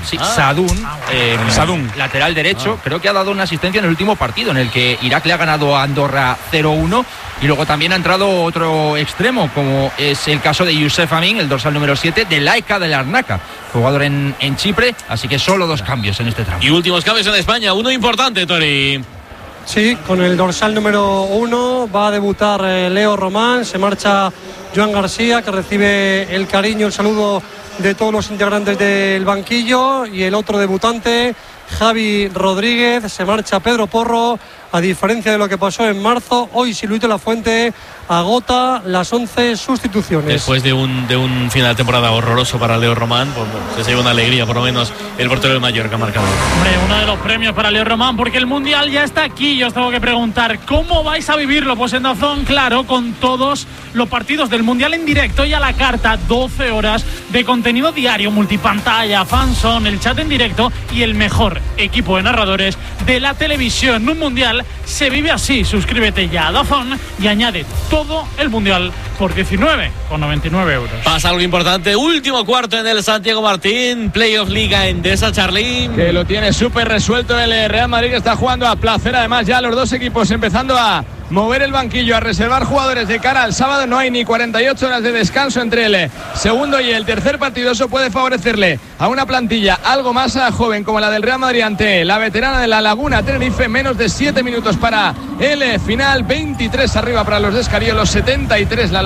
[SPEAKER 4] Sadún, lateral derecho. Creo que ha dado una asistencia en el último partido en el que Irak le ha ganado a Andorra 0-1. Y luego también ha entrado otro extremo, como es el caso de Youssef Amin, el dorsal número 7, de Laika de Larnaca, jugador en Chipre. Así que solo 2 cambios en este tramo.
[SPEAKER 2] Y últimos cambios en España, uno importante, Tori.
[SPEAKER 5] Sí, con el dorsal número 1 va a debutar Leo Román. Se marcha Joan García, que recibe el cariño, el saludo de todos los integrantes del banquillo. Y el otro debutante, Javi Rodríguez. Se marcha Pedro Porro. A diferencia de lo que pasó en marzo, hoy Luis de la Fuente agota las 11 sustituciones.
[SPEAKER 2] Después de un final de temporada horroroso para Leo Román, pues se lleva una alegría, por lo menos el portero del Mallorca marcado.
[SPEAKER 13] Hombre, uno de los premios para Leo Román, porque el Mundial ya está aquí. Yo os tengo que preguntar, ¿cómo vais a vivirlo? Pues en DAZN, claro, con todos los partidos del Mundial en directo y a la carta, 12 horas de contenido diario, multipantalla, fanzone, el chat en directo y el mejor equipo de narradores de la televisión. Un Mundial se vive así. Suscríbete ya a DAZN y añade todo el Mundial por 19,99 euros.
[SPEAKER 2] Pasa algo importante, último cuarto en el Santiago Martín, Playoff Liga Endesa, Charly.
[SPEAKER 1] Que lo tiene súper resuelto el Real Madrid, que está jugando a placer. Además, ya los dos equipos empezando a mover el banquillo, a reservar jugadores de cara al sábado. No hay ni 48 horas de descanso entre el segundo y el tercer partido. Eso puede favorecerle a una plantilla algo más joven como la del Real Madrid ante la veterana de La Laguna, Tenerife. Menos de 7 minutos para el final, 23 arriba para los de Escariolo, 73 La Laguna.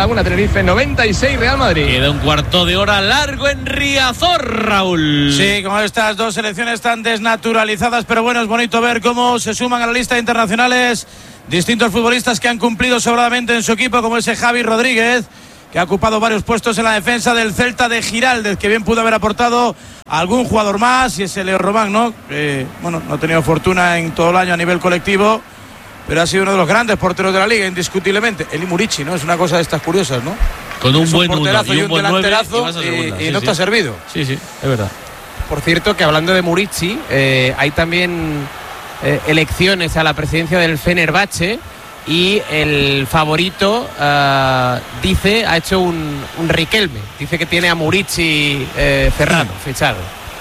[SPEAKER 1] Laguna Tenerife 96 Real Madrid.
[SPEAKER 2] Queda un cuarto de hora largo en Riazor, Raúl.
[SPEAKER 3] Sí, con estas dos selecciones tan desnaturalizadas, pero bueno, es bonito ver cómo se suman a la lista de internacionales distintos futbolistas que han cumplido sobradamente en su equipo, como ese Javi Rodríguez, que ha ocupado varios puestos en la defensa del Celta de Giraldez, que bien pudo haber aportado a algún jugador más, y ese Leo Román, ¿no? Bueno, no ha tenido fortuna en todo el año a nivel colectivo, pero ha sido uno de los grandes porteros de la liga, indiscutiblemente. Eli Murici, ¿no? Es una cosa de estas curiosas, ¿no?
[SPEAKER 2] Con un buen
[SPEAKER 3] porterazo
[SPEAKER 2] y un buen
[SPEAKER 3] delanterazo, y no te ha servido.
[SPEAKER 2] Sí, sí, es verdad.
[SPEAKER 7] Por cierto, que hablando de Murici, hay también elecciones a la presidencia del Fenerbahce, y el favorito ha hecho un Riquelme, dice que tiene a Murici cerrado, fichado.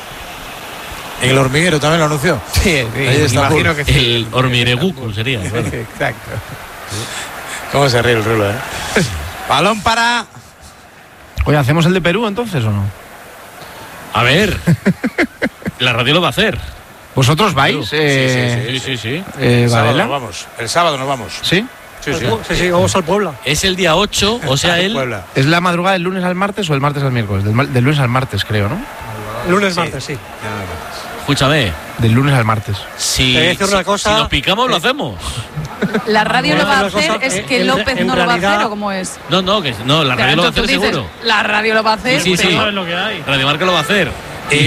[SPEAKER 3] En el hormiguero también lo anunció.
[SPEAKER 7] Sí, imagino que sí.
[SPEAKER 2] El hormigueruco sería. Bueno.
[SPEAKER 7] Exacto.
[SPEAKER 3] ¿Cómo se ríe el Rulo, Balón para...
[SPEAKER 9] Oye, ¿hacemos el de Perú entonces o no?
[SPEAKER 2] A ver, la radio lo va a hacer.
[SPEAKER 9] ¿Vosotros vais?
[SPEAKER 2] Sí.
[SPEAKER 3] El sábado nos vamos. El sábado nos vamos.
[SPEAKER 9] ¿Sí?
[SPEAKER 5] Sí, vamos al Puebla.
[SPEAKER 2] Es el día 8, o sea,
[SPEAKER 9] ¿Es la madrugada del lunes al martes o el martes al miércoles? Del lunes al martes, creo, ¿no?
[SPEAKER 5] Lunes, martes, sí.
[SPEAKER 2] Escúchame.
[SPEAKER 9] Del lunes al martes.
[SPEAKER 2] Si
[SPEAKER 5] una cosa,
[SPEAKER 2] si nos picamos, lo hacemos.
[SPEAKER 8] ¿La radio lo va a hacer? ¿Es que López no lo va a hacer o cómo es?
[SPEAKER 2] No, la radio lo va a hacer seguro.
[SPEAKER 8] La radio lo va a hacer.
[SPEAKER 2] Sí.
[SPEAKER 13] ¿Sabes lo que hay?
[SPEAKER 2] Radio Marca lo va a hacer.
[SPEAKER 3] Y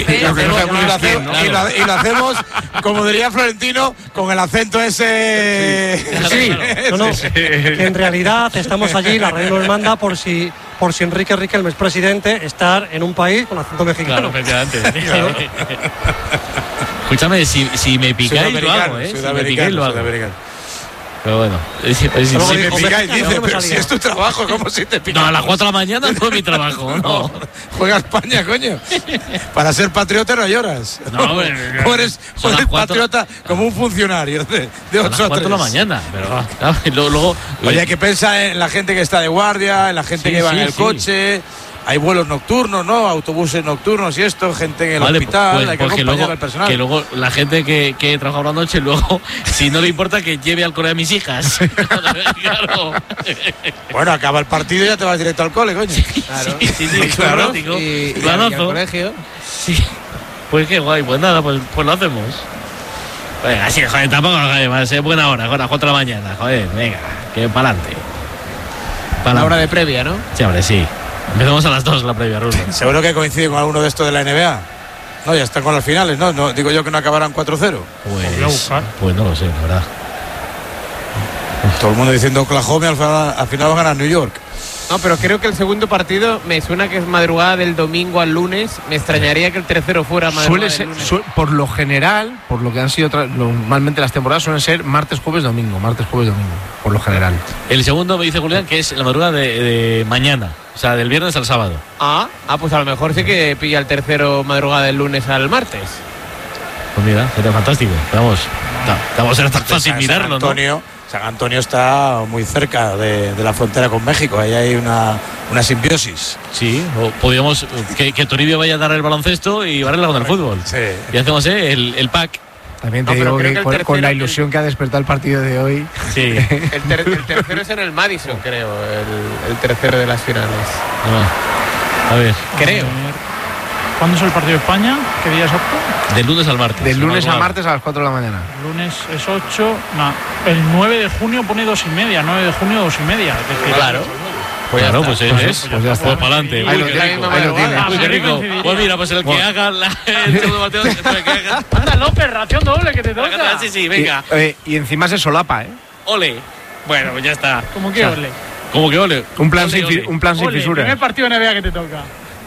[SPEAKER 3] lo hacemos, como diría Florentino, con el acento ese.
[SPEAKER 5] Sí. En realidad estamos allí, la radio nos manda por si Enrique Riquelme es presidente, estar en un país con acento mexicano.
[SPEAKER 2] Claro, efectivamente. Escúchame, si me picáis lo hago, Si me picáis lo hago. Pero bueno,
[SPEAKER 3] si me picáis, dice, pero si es tu trabajo, ¿cómo si te picáis?
[SPEAKER 2] No, a las 4 de la mañana no es mi trabajo, no.
[SPEAKER 3] Juega España, coño. Para ser patriota no lloras.
[SPEAKER 2] No,
[SPEAKER 3] eres patriota como un funcionario de 8 a 3.
[SPEAKER 2] A las 4 de la mañana, pero luego...
[SPEAKER 3] Oye, hay que pensar en la gente que está de guardia, en la gente que va en el coche. Hay vuelos nocturnos, ¿no? Autobuses nocturnos y esto, gente en el hospital, hay que acompañar al personal.
[SPEAKER 2] Que luego la gente que trabaja por la noche, luego, si no le importa, que lleve al cole a mis hijas. Claro.
[SPEAKER 3] Bueno, acaba el partido y ya te vas directo al cole, coño.
[SPEAKER 7] Claro.
[SPEAKER 2] Sí, claro.
[SPEAKER 7] Y al colegio.
[SPEAKER 2] Sí. Pues qué guay, pues nada, pues lo hacemos. Venga, sí, joder, tampoco, joder, va a ser buena hora, a las 4 de la mañana, joder, venga, que para adelante.
[SPEAKER 7] La hora de previa, ¿no?
[SPEAKER 2] Sí, hombre, sí. Empezamos a las 2 la previa, Rulo.
[SPEAKER 3] Seguro que coincide con alguno de estos de la NBA. No, ya están con las finales, ¿no? No digo yo que no acabarán 4-0.
[SPEAKER 2] Pues no lo sé, la verdad.
[SPEAKER 3] Todo el mundo diciendo Oklahoma, al final va a ganar New York.
[SPEAKER 7] No, pero creo que el segundo partido me suena que es madrugada del domingo al lunes. Me extrañaría que el tercero fuera madrugada del lunes.
[SPEAKER 9] Por lo general, por lo que han sido normalmente las temporadas, suelen ser martes, jueves, domingo. Por lo general.
[SPEAKER 2] El segundo me dice Julián que es la madrugada de mañana. O sea, del viernes al sábado.
[SPEAKER 7] Pues a lo mejor sí que pilla el tercero madrugada del lunes al martes.
[SPEAKER 2] Pues mira, sería fantástico. Vamos a ser tan fácil mirarlo, ¿no?
[SPEAKER 3] San Antonio está muy cerca de la frontera con México. Ahí hay una simbiosis.
[SPEAKER 2] Sí, o podríamos que Toribio vaya a dar el baloncesto y Varela con el fútbol.
[SPEAKER 3] Sí.
[SPEAKER 2] Y hacemos el pack.
[SPEAKER 9] También te digo que con la ilusión que ha despertado el partido de hoy.
[SPEAKER 2] Sí.
[SPEAKER 7] El tercero es en el Madison, creo. El tercero de las finales.
[SPEAKER 2] A ver.
[SPEAKER 7] Creo.
[SPEAKER 13] ¿Cuándo es el partido de España? ¿Qué día es apto?
[SPEAKER 2] Del lunes al martes.
[SPEAKER 9] Del lunes a martes a las 4 de la mañana.
[SPEAKER 13] El lunes es 8. No, el 9 de junio pone 2:30. 9 de junio 2:30.
[SPEAKER 7] Claro.
[SPEAKER 2] Pues ya está. Pues ya está. Pues para adelante.
[SPEAKER 9] Ahí lo tiene.
[SPEAKER 2] Qué rico. Pues mira, pues el que haga el segundo partido.
[SPEAKER 13] Anda, López, ración doble que te toca.
[SPEAKER 2] Sí, venga.
[SPEAKER 9] Y encima se solapa, ¿eh?
[SPEAKER 2] Ole. Bueno, pues ya está.
[SPEAKER 13] ¿Cómo que ole?
[SPEAKER 2] ¿Cómo que ole?
[SPEAKER 9] Un plan sin fisuras.
[SPEAKER 13] Primer partido de NBA que te toca.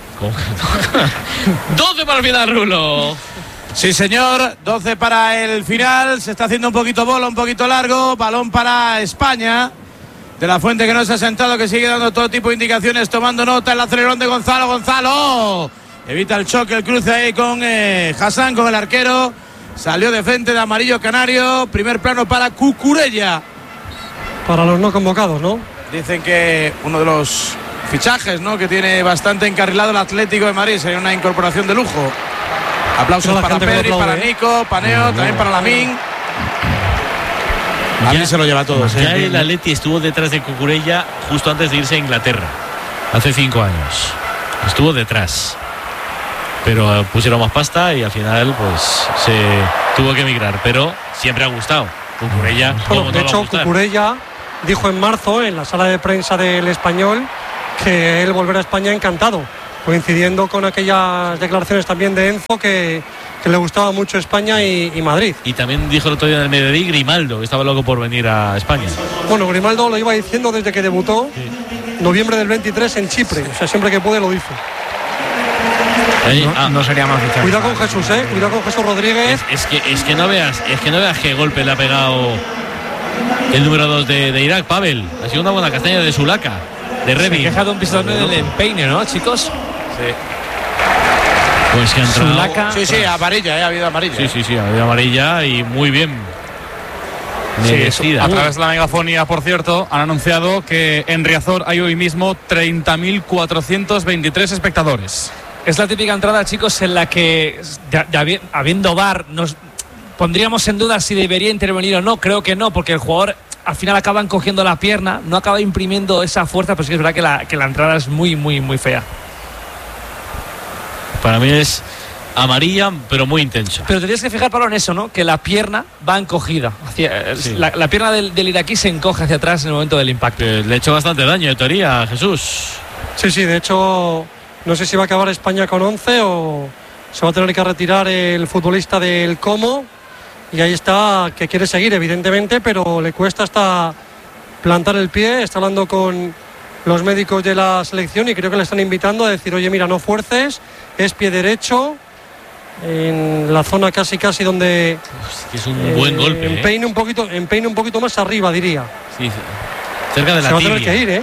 [SPEAKER 2] 12 para el final, Rulo.
[SPEAKER 3] Sí, señor, 12 para el final. Se está haciendo un poquito bola, un poquito largo. Balón para España. De la Fuente, que no se ha sentado, que sigue dando todo tipo de indicaciones, tomando nota. El acelerón de Gonzalo. Evita el choque, el cruce ahí con Hassan, con el arquero. Salió de frente de amarillo canario. Primer plano para Cucurella.
[SPEAKER 5] Para los no convocados, ¿no?
[SPEAKER 3] Dicen que uno de los fichajes, ¿no?, que tiene bastante encarrilado el Atlético de Madrid. Sería una incorporación de lujo. Aplausos para Pedri, para Nico, Paneo, también para Lamín. Madrid se lo lleva todo.
[SPEAKER 2] Ya el Atleti estuvo detrás de Cucurella justo antes de irse a Inglaterra, hace 5 años. Estuvo detrás, pero pusieron más pasta y al final pues se tuvo que emigrar, pero siempre ha gustado Cucurella.
[SPEAKER 5] Bueno, de hecho, Cucurella dijo en marzo en la sala de prensa del Español que él volverá a España encantado, coincidiendo con aquellas declaraciones también de Enzo que le gustaba mucho España y Madrid.
[SPEAKER 2] Y también dijo el otro día en el mediodía Grimaldo, que estaba loco por venir a España.
[SPEAKER 5] Bueno, Grimaldo lo iba diciendo desde que debutó, noviembre del 23 en Chipre, o sea, siempre que puede lo dice.
[SPEAKER 9] No sería más fichaje.
[SPEAKER 5] Cuidado con Jesús, cuidado con Jesús Rodríguez.
[SPEAKER 2] Es que no veas qué golpe le ha pegado el número 2 de Irak, Pavel. Ha sido una buena castaña de Sulaka, de Revi.
[SPEAKER 11] Se queja de un pisotón en el empeine, ¿no, chicos?
[SPEAKER 2] Sí. Pues que ha entrado.
[SPEAKER 11] Sulaka.
[SPEAKER 3] Sí, amarilla, ha habido amarilla.
[SPEAKER 2] Sí, ha habido amarilla y muy bien.
[SPEAKER 6] Sí, a través de la megafonía, por cierto, han anunciado que en Riazor hay hoy mismo 30.423 espectadores.
[SPEAKER 11] Es la típica entrada, chicos, en la que, habiendo VAR, nos pondríamos en duda si debería intervenir o no. Creo que no, porque el jugador al final acaba encogiendo la pierna, no acaba imprimiendo esa fuerza, pero sí que es verdad que la entrada es muy, muy, muy fea.
[SPEAKER 2] Para mí es amarilla, pero muy intensa.
[SPEAKER 11] Pero te tienes que fijar, Pablo, en eso, ¿no? Que la pierna va encogida. Sí. La pierna del iraquí se encoge hacia atrás en el momento del impacto.
[SPEAKER 2] Le ha hecho bastante daño, en teoría, Jesús.
[SPEAKER 5] Sí, de hecho, no sé si va a acabar España con 11 o se va a tener que retirar el futbolista del Como. Y ahí está, que quiere seguir, evidentemente, pero le cuesta hasta plantar el pie. Está hablando con los médicos de la selección y creo que le están invitando a decir, oye, mira, no fuerces, es pie derecho, en la zona casi donde
[SPEAKER 2] es un buen golpe.
[SPEAKER 5] Empeine un poquito más arriba, diría.
[SPEAKER 2] Sí, cerca de la tibia.
[SPEAKER 5] Se va a tener que ir,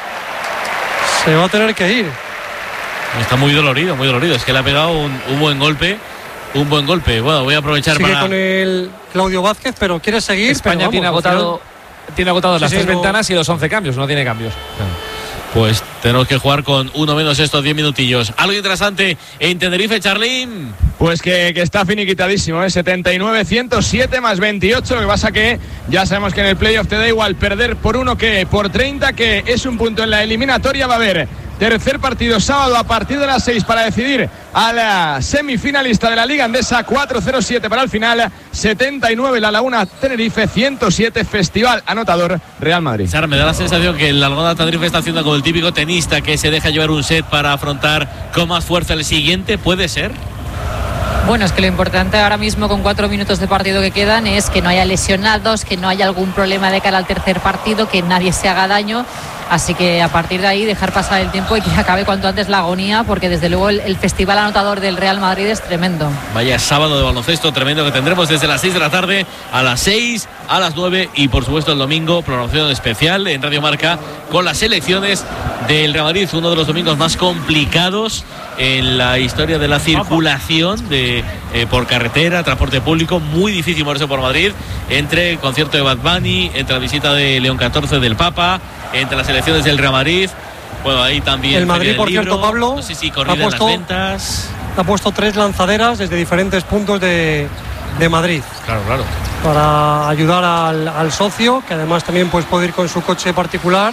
[SPEAKER 5] Se va a tener que ir.
[SPEAKER 2] Está muy dolorido. Es que le ha pegado un buen golpe. Bueno, voy a aprovechar
[SPEAKER 5] Sigue
[SPEAKER 2] para...
[SPEAKER 5] con el Claudio Vázquez, pero quiere seguir.
[SPEAKER 11] España tiene agotado las 3 ventanas y los 11 cambios, no tiene cambios.
[SPEAKER 2] Pues tenemos que jugar con uno menos estos 10 minutillos. Algo interesante en Tenerife, Charlín.
[SPEAKER 1] Pues que está finiquitadísimo, 79-107 más 28. Lo que pasa que ya sabemos que en el playoff te da igual perder por 1 que por 30, que es un punto en la eliminatoria. Va a haber tercer partido sábado a partir de las 6 para decidir a la semifinalista de la Liga Endesa. 4-0-7 para el final. 79 La Laguna Tenerife, 107 Festival Anotador Real Madrid.
[SPEAKER 2] Sara, me da la sensación que la Laguna Tenerife está haciendo como el típico tenista que se deja llevar un set para afrontar con más fuerza el siguiente. ¿Puede ser?
[SPEAKER 10] Bueno, es que lo importante ahora mismo con 4 minutos de partido que quedan es que no haya lesionados, que no haya algún problema de cara al tercer partido, que nadie se haga daño. Así que a partir de ahí dejar pasar el tiempo y que acabe cuanto antes la agonía, porque desde luego el festival anotador del Real Madrid es tremendo.
[SPEAKER 2] Vaya sábado de baloncesto tremendo que tendremos desde las 6 de la tarde a las 6, a las 9 y por supuesto el domingo, programación especial en Radio Marca con las selecciones del Real Madrid, uno de los domingos más complicados en la historia de la circulación por carretera, transporte público, muy difícil moverse por Madrid, entre el concierto de Bad Bunny, entre la visita de León XIV del Papa, entre las elecciones del Real Madrid. Bueno, ahí también
[SPEAKER 5] el Madrid, por cierto, Pablo,
[SPEAKER 2] no sé si corrida en las ventas.
[SPEAKER 5] Ha puesto 3 lanzaderas desde diferentes puntos de Madrid.
[SPEAKER 2] Claro.
[SPEAKER 5] Para ayudar al socio, que además también pues puede ir con su coche particular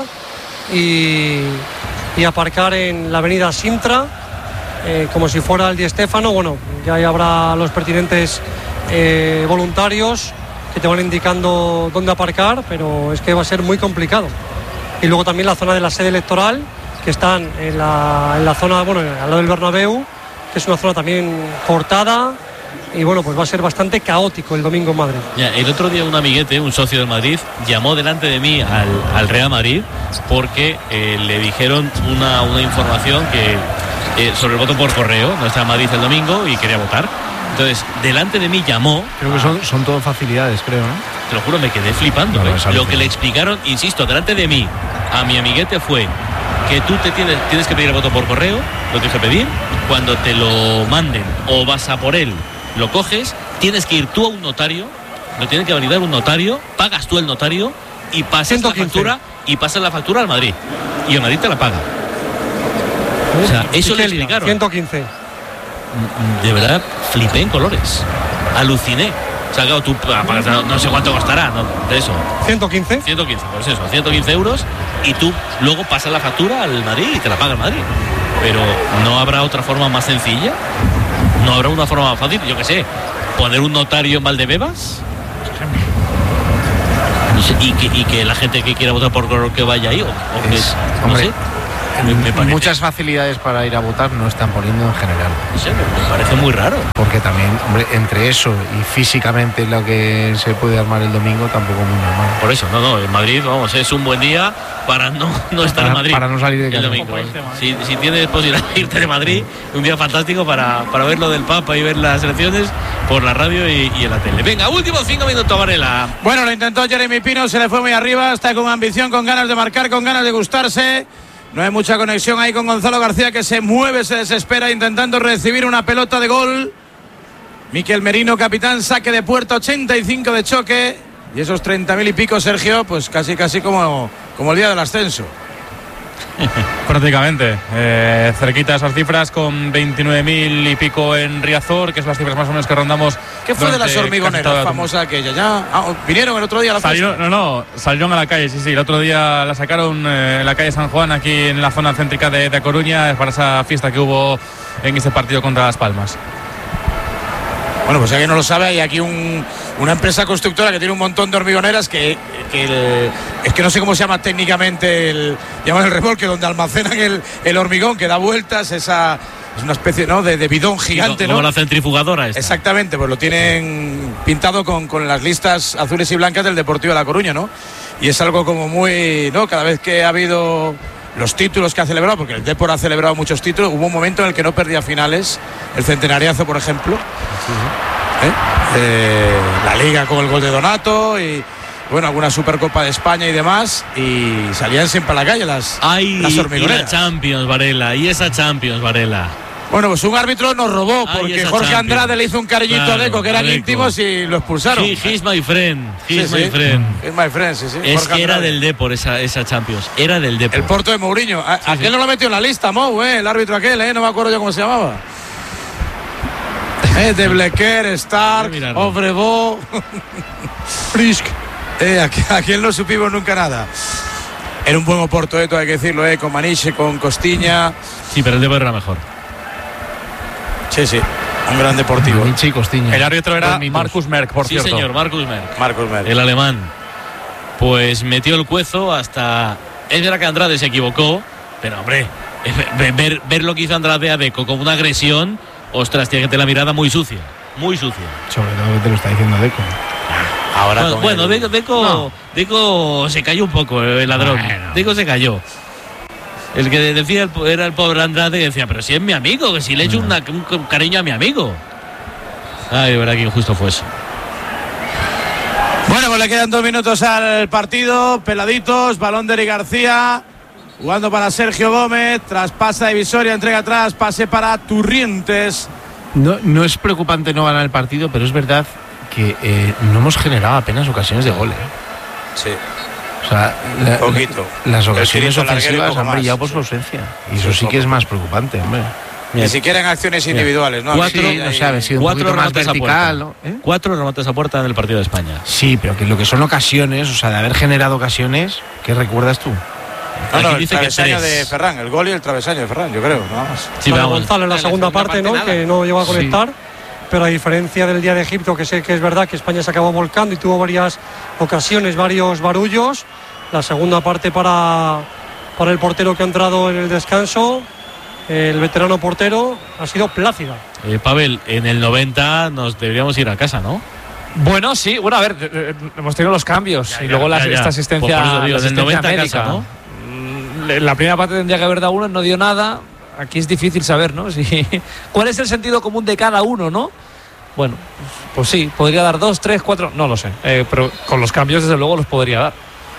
[SPEAKER 5] y aparcar en la avenida Sintra, como si fuera el Di Stéfano. Bueno, ya ahí habrá los pertinentes voluntarios que te van indicando dónde aparcar, pero es que va a ser muy complicado. Y luego también la zona de la sede electoral, que están en la zona, bueno, al lado del Bernabéu, que es una zona también cortada. Y bueno, pues va a ser bastante caótico el domingo en Madrid.
[SPEAKER 2] Ya, el otro día un amiguete, un socio del Madrid, llamó delante de mí al Real Madrid porque le dijeron una información que sobre el voto por correo. No estaba en Madrid el domingo y quería votar. Entonces, delante de mí llamó.
[SPEAKER 9] Creo que son todo facilidades, creo, ¿no?
[SPEAKER 2] Te lo juro, me quedé flipando. Lo que le explicaron, insisto, delante de mí, a mi amiguete fue que tú tienes que pedir el voto por correo, lo tienes que pedir, cuando te lo manden o vas a por él, lo coges, tienes que ir tú a un notario, lo tiene que validar un notario, pagas tú el notario y pasas la factura al Madrid. Y el Madrid te la paga. O sea, eso le explicaron.
[SPEAKER 5] 115.
[SPEAKER 2] De verdad, flipé en colores. Aluciné. Sacado tú, no sé cuánto costará, ¿no? De eso.
[SPEAKER 5] 115.
[SPEAKER 2] 115, pues eso, 115 euros. Y tú luego pasas la factura al Madrid y te la paga el Madrid. Pero ¿no habrá otra forma más sencilla? ¿No habrá una forma más fácil? Yo qué sé, poner un notario en Valdebebas. Y que la gente que quiera votar por color que vaya ahí. No sé.
[SPEAKER 9] Muchas facilidades para ir a votar no están poniendo en general.
[SPEAKER 2] No sé, me parece muy raro.
[SPEAKER 9] Porque también, hombre, entre eso y físicamente lo que se puede armar el domingo, tampoco muy normal.
[SPEAKER 2] Por eso, no, en Madrid, vamos, es un buen día para no estar en Madrid.
[SPEAKER 9] Para no salir de casa.
[SPEAKER 2] El domingo. Si tienes posibilidad de irte de Madrid, un día fantástico para ver lo del Papa y ver las elecciones por la radio y en la tele. Venga, últimos 5 minutos, Varela.
[SPEAKER 3] Bueno, lo intentó Jeremy Pino, se le fue muy arriba, está con ambición, con ganas de marcar, con ganas de gustarse. No hay mucha conexión ahí con Gonzalo García, que se mueve, se desespera intentando recibir una pelota de gol. Mikel Merino, capitán, saque de puerta, 85 de choque. Y esos 30.000 y pico, Sergio, pues casi como el día del ascenso.
[SPEAKER 6] Prácticamente, cerquita de esas cifras, con 29.000 y pico en Riazor, que son las cifras más o menos que rondamos.
[SPEAKER 3] ¿Qué fue de las hormigoneras, famosa aquella? ¿Ya vinieron el otro día a la fiesta?
[SPEAKER 6] Salieron a la calle, sí, el otro día la sacaron en la calle San Juan, aquí en la zona céntrica de Coruña, para esa fiesta que hubo en ese partido contra Las Palmas.
[SPEAKER 3] Bueno, pues alguien no lo sabe, hay aquí una empresa constructora que tiene un montón de hormigoneras es que no sé cómo se llama técnicamente llaman el remolque donde almacenan el hormigón que da vueltas, es una especie, ¿no?, de bidón gigante,
[SPEAKER 2] como
[SPEAKER 3] ¿no?
[SPEAKER 2] la centrifugadora esta.
[SPEAKER 3] Exactamente, pues lo tienen pintado con las listas azules y blancas del Deportivo de La Coruña, ¿no? Y es algo como muy, ¿no? Cada vez que ha habido los títulos que ha celebrado, porque el Depor ha celebrado muchos títulos, hubo un momento en el que no perdía finales, el centenariazo, por ejemplo, la Liga con el gol de Donato y bueno, alguna Supercopa de España y demás, y salían siempre a la calle las hormigoneras.
[SPEAKER 2] Y la Champions, Varela.
[SPEAKER 3] Bueno, pues un árbitro nos robó porque Jorge Andrade le hizo un cariñito a Deco, que eran íntimos, y lo expulsaron.
[SPEAKER 2] Sí, he's my friend.
[SPEAKER 3] He's my friend, sí.
[SPEAKER 2] Es
[SPEAKER 3] Jorge
[SPEAKER 2] que era
[SPEAKER 3] Andrade.
[SPEAKER 2] del Depor esa Champions. Era del Depor.
[SPEAKER 3] El Porto de Mourinho. Aquel no lo metió en la lista, Mou, el árbitro aquel, no me acuerdo yo cómo se llamaba. De Blequer, Stark, Obrevó, Frisk. Aquel no supimos nunca nada. Era un buen Oporto, todo hay que decirlo, con Maniche, con Costiña.
[SPEAKER 2] Sí, pero el Depor era mejor.
[SPEAKER 3] Sí, un gran deportivo.
[SPEAKER 9] Maniche y Costiña.
[SPEAKER 6] El árbitro era Marcus Merck, por cierto.
[SPEAKER 2] Sí, señor, Marcus Merck. El alemán. Pues metió el cuezo hasta... Es verdad que Andrade se equivocó, pero hombre, ver lo que hizo Andrade a Deco como una agresión, ostras, tiene que tener la mirada muy sucia. Muy sucia.
[SPEAKER 9] Sobre todo te lo está diciendo Deco.
[SPEAKER 3] Ahora
[SPEAKER 2] bueno, Deco se cayó un poco, el ladrón. Bueno. Deco se cayó. El que decía era el pobre Andrade, que decía, pero si es mi amigo, que si le echo un cariño a mi amigo. Ay, de verdad que injusto fue eso.
[SPEAKER 3] Bueno, pues le quedan 2 minutos al partido, peladitos, balón de Eric García, jugando para Sergio Gómez, traspasa divisoria, entrega atrás, pase para Turrientes.
[SPEAKER 9] No es preocupante no ganar el partido, pero es verdad que no hemos generado apenas ocasiones de gol.
[SPEAKER 3] Sí.
[SPEAKER 9] O sea,
[SPEAKER 3] poquito.
[SPEAKER 9] Las ocasiones ofensivas han brillado por su ausencia. Y eso sí que es más preocupante, hombre.
[SPEAKER 3] Ni siquiera en acciones individuales, ¿no?
[SPEAKER 2] 4
[SPEAKER 9] remates a puerta, ¿no?
[SPEAKER 2] 4 remates a puerta en el partido de España.
[SPEAKER 9] Sí, pero que lo que son ocasiones, o sea, de haber generado ocasiones, ¿qué recuerdas tú?
[SPEAKER 3] No, el travesaño de Ferran, el gol y el travesaño de Ferran, yo creo, nada más.
[SPEAKER 5] Sí, Gonzalo en la segunda parte, ¿no? Que no llegó a conectar. Sí. Pero a diferencia del día de Egipto, que sé que es verdad que España se acabó volcando y tuvo varias ocasiones, varios barullos, la segunda parte para el portero que ha entrado en el descanso, el veterano portero, ha sido plácida.
[SPEAKER 2] Pavel, en el 90 nos deberíamos ir a casa, ¿no?
[SPEAKER 11] Bueno, sí, a ver, hemos tenido los cambios y luego esta asistencia,
[SPEAKER 2] pues por eso digo,
[SPEAKER 11] la asistencia
[SPEAKER 2] 90
[SPEAKER 11] médica,
[SPEAKER 2] casa, ¿no?
[SPEAKER 11] La primera parte tendría que haber dado uno, no dio nada. Aquí es difícil saber, ¿no? ¿Cuál es el sentido común de cada uno, no? Bueno, pues sí, podría dar 2, 3, 4, no lo sé. Pero con los cambios, desde luego, los podría dar.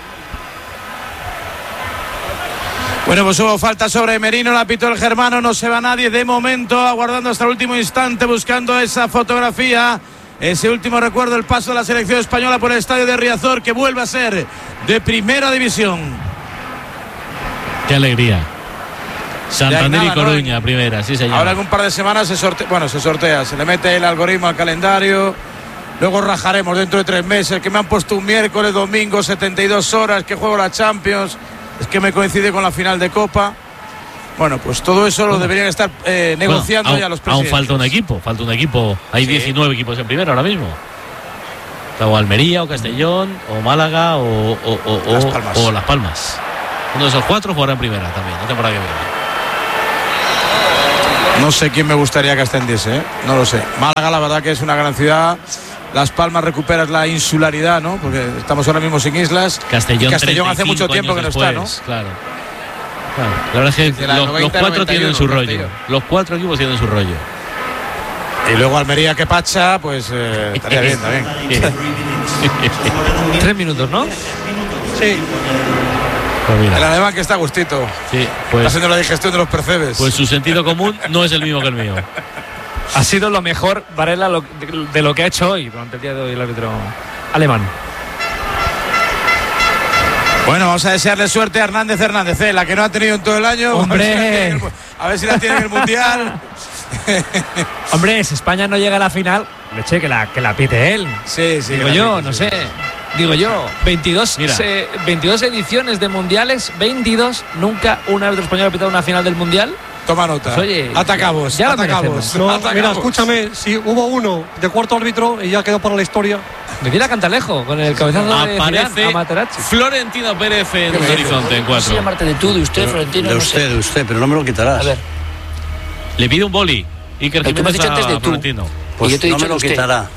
[SPEAKER 3] Bueno, pues hubo falta sobre Merino, la pitó el germano, no se va nadie de momento, aguardando hasta el último instante, buscando esa fotografía, ese último recuerdo, el paso de la selección española por el estadio de Riazor, que vuelve a ser de primera división.
[SPEAKER 2] Qué alegría. Santander y Coruña, primera, sí señor.
[SPEAKER 3] Ahora en un par de semanas se sortea, se le mete el algoritmo al calendario Luego rajaremos dentro de 3 meses, que me han puesto un miércoles, domingo, 72 horas, que juego la Champions, es que me coincide con la final de Copa. Bueno, pues todo eso lo deberían estar negociando ya los presidentes.
[SPEAKER 2] Aún falta un equipo. Hay 19 equipos en primera ahora mismo. O Almería, o Castellón, o Málaga, o Las Palmas. Uno de esos 4 jugará en primera también, la temporada que viene.
[SPEAKER 3] No sé quién me gustaría que ascendiese, no lo sé. Málaga, la verdad que es una gran ciudad. Las Palmas recuperas la insularidad, ¿no? Porque estamos ahora mismo sin islas.
[SPEAKER 2] Castellón
[SPEAKER 3] hace mucho tiempo que no está, ¿no?
[SPEAKER 2] Claro. La verdad es que los 4 tienen su rollo. Los 4 equipos tienen su rollo.
[SPEAKER 3] Y luego Almería, que Pacha, pues estaría bien también.
[SPEAKER 11] 3 minutos, ¿no?
[SPEAKER 5] Sí.
[SPEAKER 2] Pues mira.
[SPEAKER 3] El alemán que está a gustito.
[SPEAKER 2] Sí,
[SPEAKER 3] pues, está haciendo la digestión de los percebes.
[SPEAKER 2] Pues su sentido común no es el mismo que el mío.
[SPEAKER 11] Ha sido lo mejor, Varela, de lo que ha hecho hoy, durante el día de hoy, el árbitro alemán.
[SPEAKER 3] Bueno, vamos a desearle suerte a Hernández, la que no ha tenido en todo el año.
[SPEAKER 11] ¡Hombre!
[SPEAKER 3] A ver si la tiene en el Mundial.
[SPEAKER 11] Hombre, si España no llega a la final, leche, que la pite él.
[SPEAKER 3] Sí.
[SPEAKER 11] Digo yo, no sé. Digo yo, 22 ediciones de mundiales, 22, nunca un árbitro español ha pitado una final del mundial.
[SPEAKER 3] Toma nota.
[SPEAKER 11] Pues, oye,
[SPEAKER 3] atacamos.
[SPEAKER 5] Mira, escúchame, si hubo uno de cuarto árbitro y ya quedó para la historia.
[SPEAKER 11] Me viene a Cantalejo con el cabezazo de
[SPEAKER 2] Aparece
[SPEAKER 11] Materazzi.
[SPEAKER 2] Florentino Pérez en el horizonte en 4.
[SPEAKER 14] Sí, llamarte de tú, de usted, Florentino.
[SPEAKER 15] De usted, pero no me lo quitarás.
[SPEAKER 14] A ver.
[SPEAKER 2] Le pide un boli. Iker
[SPEAKER 14] Jiménez, tú me has dicho antes de tú.
[SPEAKER 2] Florentino.
[SPEAKER 15] Pues
[SPEAKER 14] y yo te he
[SPEAKER 15] no
[SPEAKER 14] dicho
[SPEAKER 15] me lo quitará.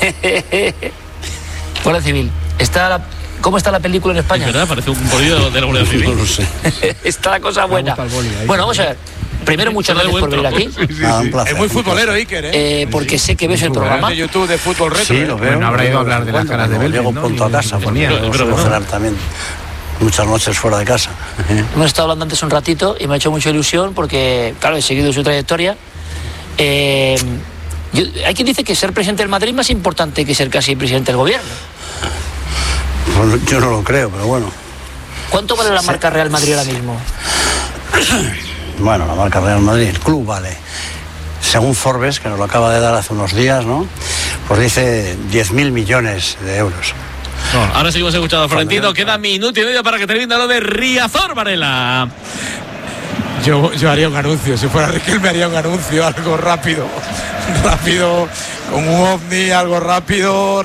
[SPEAKER 14] Guardia Civil. ¿Cómo está la película en España?
[SPEAKER 2] Es verdad, parece un bolillo de la Guardia Civil.
[SPEAKER 15] No lo sé.
[SPEAKER 14] Está la cosa buena. Bueno, vamos a ver. Primero, muchas gracias por venir aquí.
[SPEAKER 15] Un placer.
[SPEAKER 3] Es muy futbolero, Iker,
[SPEAKER 14] porque sé que ves el programa
[SPEAKER 3] de YouTube de fútbol retro.
[SPEAKER 15] Sí, lo veo.
[SPEAKER 9] Bueno, habrá ido a hablar de las caras de Belfast,
[SPEAKER 15] Llego
[SPEAKER 9] ¿no?
[SPEAKER 15] pronto a casa,
[SPEAKER 9] Ponía.
[SPEAKER 15] suelo cenar también muchas noches fuera de casa.
[SPEAKER 14] Hemos estado hablando antes un ratito y me ha hecho mucha ilusión porque, claro, he seguido su trayectoria. Hay quien dice que ser presidente del Madrid es más importante que ser casi presidente del gobierno.
[SPEAKER 15] Bueno, yo no lo creo, pero bueno.
[SPEAKER 14] ¿Cuánto vale la marca Real Madrid ahora mismo?
[SPEAKER 15] Bueno, la marca Real Madrid, el club vale, según Forbes, que nos lo acaba de dar hace unos días, ¿no? Pues dice 10.000 millones de euros.
[SPEAKER 2] No, ahora seguimos escuchando a Florentino. Queda minuto y medio para que termine lo de Riazor, Varela.
[SPEAKER 3] Yo haría un anuncio, si fuera Riquelme haría un anuncio, algo rápido, con un ovni, algo rápido.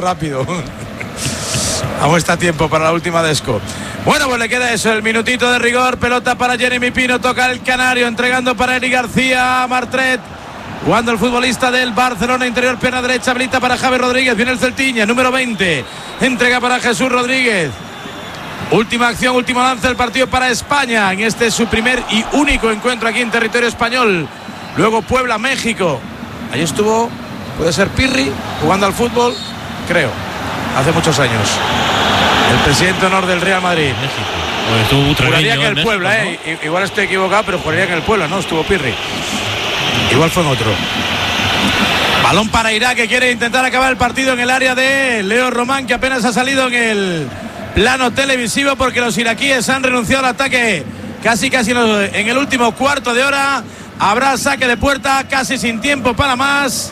[SPEAKER 3] Aún está tiempo para la última desco. Bueno, pues le queda eso, el minutito de rigor. Pelota para Jeremy Pino, toca el canario, entregando para Eric García, Martret. Jugando el futbolista del Barcelona, interior, pierna derecha, habilita para Javi Rodríguez. Viene el Celtiña, número 20. Entrega para Jesús Rodríguez. Última acción, último lance del partido para España. En este su primer y único encuentro aquí en territorio español. Luego Puebla, México. Ahí estuvo, puede ser Pirri, jugando al fútbol, creo, hace muchos años. El presidente de honor del Real Madrid. Juraría que el Puebla, ¿no? Igual estoy equivocado, pero juraría que el Puebla, no, estuvo Pirri. Igual fue en otro. Balón para Irak, que quiere intentar acabar el partido en el área de Leo Román, que apenas ha salido en el plano televisivo porque los iraquíes han renunciado al ataque casi en el último cuarto de hora. Habrá saque de puerta, casi sin tiempo para más.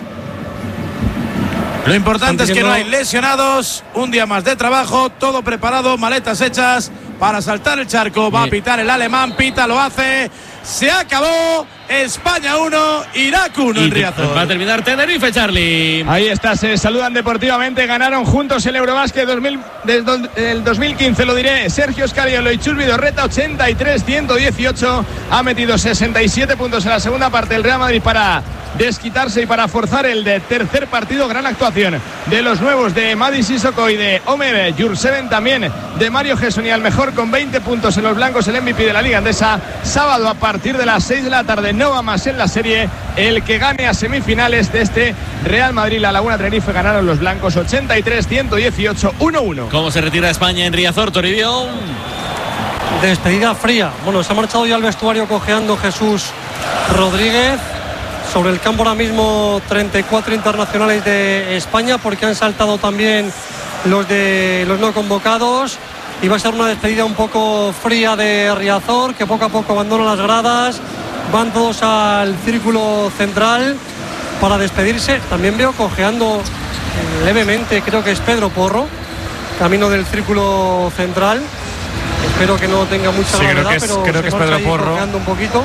[SPEAKER 3] Lo importante es que no hay lesionados, un día más de trabajo, todo preparado, maletas hechas para saltar el charco. Va a pitar el alemán, pita, lo hace. Se acabó. España 1, Irak 1 en Riazor.
[SPEAKER 2] Va a terminar Tenerife, Charlie.
[SPEAKER 1] Ahí está, se saludan deportivamente. Ganaron juntos el Eurobásquet del 2015, lo diré. Sergio Scariolo y Chus Vidorreta, 83-118. Ha metido 67 puntos en la segunda parte el Real Madrid para desquitarse y para forzar el de tercer partido. Gran actuación de los nuevos de Madi Sissoko y de Omer Jurseven, también de Mario Gesson, y al mejor con 20 puntos en los blancos, el MVP de la Liga Andesa. Sábado a partir de las 6 de la tarde, no va más en la serie. El que gane a semifinales de este Real Madrid La Laguna Tenerife, ganaron los blancos 83-118, 1-1.
[SPEAKER 2] ¿Cómo se retira España en Riazor, Toribio?
[SPEAKER 5] Despedida fría. Bueno, se ha marchado ya al vestuario cojeando Jesús Rodríguez. Sobre el campo ahora mismo 34 internacionales de España, porque han saltado también los no convocados, y va a ser una despedida un poco fría de Riazor, que poco a poco abandona las gradas, van todos al círculo central para despedirse. También veo cojeando levemente, creo que es Pedro Porro, camino del círculo central. Espero que no tenga mucha gravedad, pero
[SPEAKER 6] creo que es Pedro Porro.
[SPEAKER 5] Un poquito.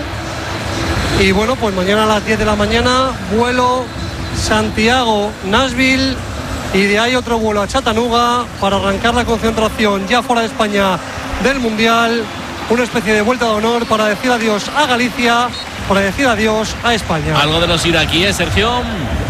[SPEAKER 5] Y bueno, pues mañana a las 10 de la mañana, vuelo Santiago-Nashville, y de ahí otro vuelo a Chattanooga para arrancar la concentración ya fuera de España del Mundial. Una especie de vuelta de honor para decir adiós a Galicia, para decir adiós a España.
[SPEAKER 2] Algo de los iraquíes, Sergio.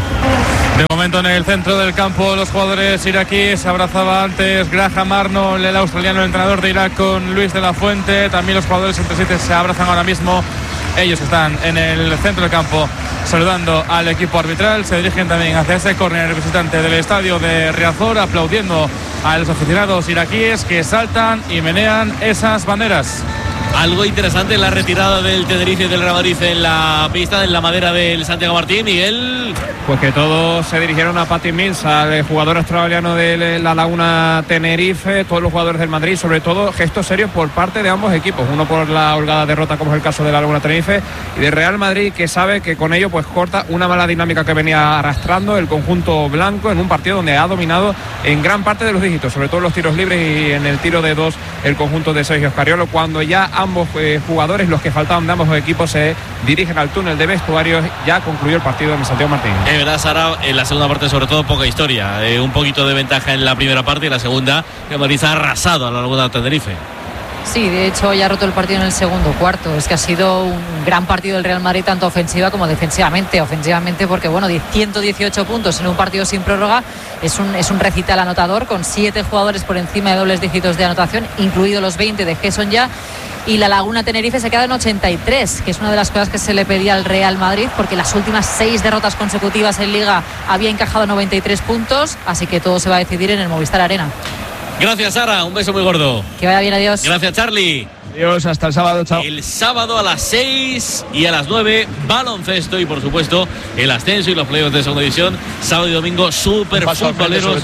[SPEAKER 6] De momento en el centro del campo los jugadores iraquíes. Se abrazaba antes Graham Arnold, el australiano, el entrenador de Irak, con Luis de la Fuente. También los jugadores entre sí se abrazan ahora mismo. Ellos están en el centro del campo saludando al equipo arbitral. Se dirigen también hacia ese córner visitante del estadio de Riazor, aplaudiendo a los aficionados iraquíes que saltan y menean esas banderas.
[SPEAKER 2] Algo interesante en la retirada del Tenerife y del Real Madrid en la pista, en la madera del Santiago Martín, Miguel.
[SPEAKER 12] Pues que todos se dirigieron a Patty Mills, al jugador australiano de la Laguna Tenerife, todos los jugadores del Madrid, sobre todo gestos serios por parte de ambos equipos, uno por la holgada derrota, como es el caso de la Laguna Tenerife, y de Real Madrid, que sabe que con ello pues corta una mala dinámica que venía arrastrando el conjunto blanco en un partido donde ha dominado en gran parte de los dígitos, sobre todo en los tiros libres y en el tiro de dos el conjunto de Sergio Scariolo, cuando ya ambos jugadores, los que faltaban de ambos equipos, se dirigen al túnel de vestuarios. Ya concluyó el partido en Santiago Martín.
[SPEAKER 2] Es verdad, Sara, en la segunda parte sobre todo poca historia, un poquito de ventaja en la primera parte, y la segunda el Madrid ha arrasado a la Laguna Tenerife.
[SPEAKER 10] Sí, de hecho ya ha roto el partido en el segundo cuarto. Es que ha sido un gran partido del Real Madrid, tanto ofensiva como defensivamente. Ofensivamente porque, bueno, 118 puntos en un partido sin prórroga es un recital anotador, con 7 jugadores por encima de dobles dígitos de anotación, incluidos los 20 de Gerson ya. Y la Laguna Tenerife se queda en 83, que es una de las cosas que se le pedía al Real Madrid, porque las últimas 6 derrotas consecutivas en Liga había encajado 93 puntos, así que todo se va a decidir en el Movistar Arena.
[SPEAKER 2] Gracias, Sara, un beso muy gordo.
[SPEAKER 10] Que vaya bien, adiós.
[SPEAKER 2] Gracias, Charlie.
[SPEAKER 1] Adiós, hasta el sábado, chao.
[SPEAKER 2] El sábado a las 6 y a las 9, baloncesto y, por supuesto, el ascenso y los playoffs de segunda división. Sábado y domingo, súper futboleros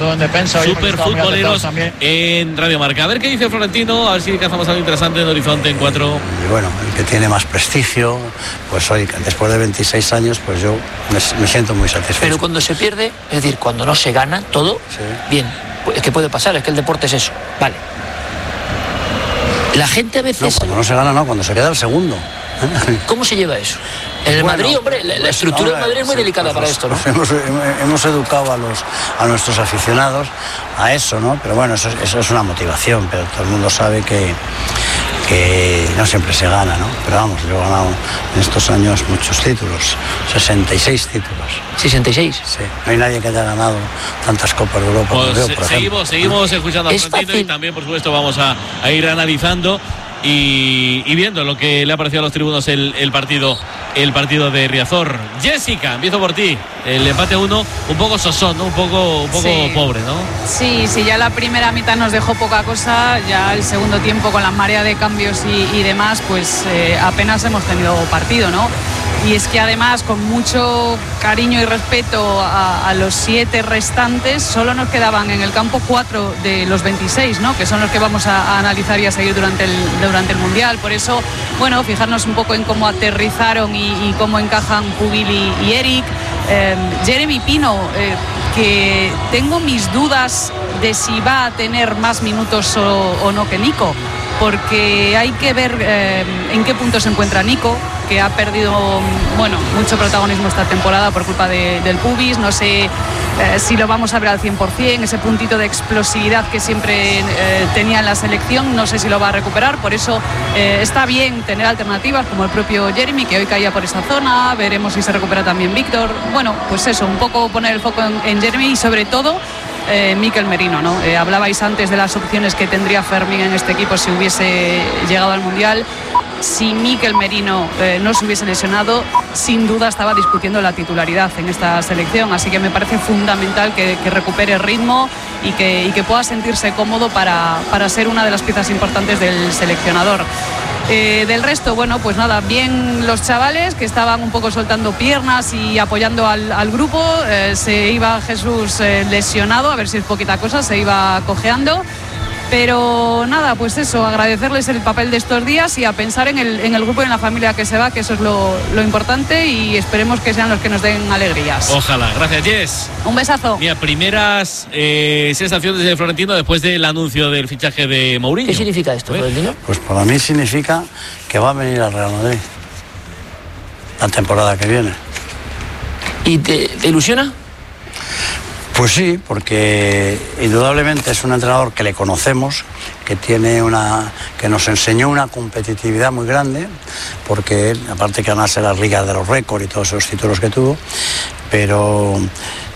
[SPEAKER 2] en Radio Marca. A ver qué dice Florentino, a ver si cazamos algo interesante en Horizonte en 4.
[SPEAKER 15] Y bueno, el que tiene más prestigio, pues hoy, después de 26 años, pues yo me siento muy satisfecho.
[SPEAKER 14] Pero cuando se pierde, es decir, cuando no se gana todo, sí, bien, es que puede pasar, es que el deporte es eso, vale. La gente a veces...
[SPEAKER 15] No, cuando no se gana, no, cuando se queda el segundo.
[SPEAKER 14] ¿Cómo se lleva eso? En el Madrid, hombre, la estructura del Madrid es muy delicada para esto, ¿no?
[SPEAKER 15] Hemos educado a nuestros aficionados a eso, ¿no? Pero bueno, eso es una motivación, pero todo el mundo sabe que no siempre se gana, ¿no? Pero vamos, yo he ganado en estos años muchos títulos, 66 títulos.
[SPEAKER 14] ¿66?
[SPEAKER 15] Sí, no hay nadie que haya ganado tantas Copas de Europa.
[SPEAKER 2] Pues
[SPEAKER 15] como yo, por ejemplo.
[SPEAKER 2] seguimos escuchando a Florentino, y también, por supuesto, vamos a ir analizando y viendo lo que le ha parecido a los tribunos el partido de Riazor. Jessica, empiezo por ti. El empate 1, un poco sosón, ¿no? Un poco sí, pobre, ¿no?
[SPEAKER 8] Sí, ya la primera mitad nos dejó poca cosa, ya el segundo tiempo con la marea de cambios y demás, pues apenas hemos tenido partido, ¿no? Y es que además, con mucho cariño y respeto a los 7 restantes, solo nos quedaban en el campo 4 de los 26, ¿no? Que son los que vamos a analizar y a seguir durante el Mundial. Por eso, bueno, fijarnos un poco en cómo aterrizaron y cómo encajan Pubil y Eric. Jeremy Pino, que tengo mis dudas de si va a tener más minutos o no que Nico, porque hay que ver en qué punto se encuentra Nico, que ha perdido mucho protagonismo esta temporada por culpa del pubis. No sé si lo vamos a ver al 100%, ese puntito de explosividad que siempre tenía en la selección, no sé si lo va a recuperar. Por eso está bien tener alternativas como el propio Jeremy, que hoy caía por esa zona. Veremos si se recupera también Víctor. Bueno, pues eso, un poco poner el foco en Jeremy y sobre todo Mikel Merino, ¿no? Hablabais antes de las opciones que tendría Fermín en este equipo si hubiese llegado al Mundial. Si Mikel Merino no se hubiese lesionado, sin duda estaba discutiendo la titularidad en esta selección, así que me parece fundamental que recupere ritmo y que pueda sentirse cómodo para ser una de las piezas importantes del seleccionador. Del resto, bueno, pues nada, bien los chavales que estaban un poco soltando piernas y apoyando al grupo. Se iba Jesús lesionado, a ver si es poquita cosa, se iba cojeando. Pero nada, pues eso, agradecerles el papel de estos días y a pensar en el grupo y en la familia que se va, que eso es lo importante, y esperemos que sean los que nos den alegrías.
[SPEAKER 2] Ojalá. Gracias, Jess.
[SPEAKER 8] Un besazo.
[SPEAKER 2] Mira, primeras sensaciones de Florentino después del anuncio del fichaje de Mourinho.
[SPEAKER 14] ¿Qué significa esto, Florentino?
[SPEAKER 15] Pues para mí significa que va a venir al Real Madrid la temporada que viene.
[SPEAKER 14] ¿Y te ilusiona?
[SPEAKER 15] Pues sí, porque indudablemente es un entrenador que le conocemos, que que nos enseñó una competitividad muy grande, porque él, aparte que ganase las ligas de los récords y todos esos títulos que tuvo, pero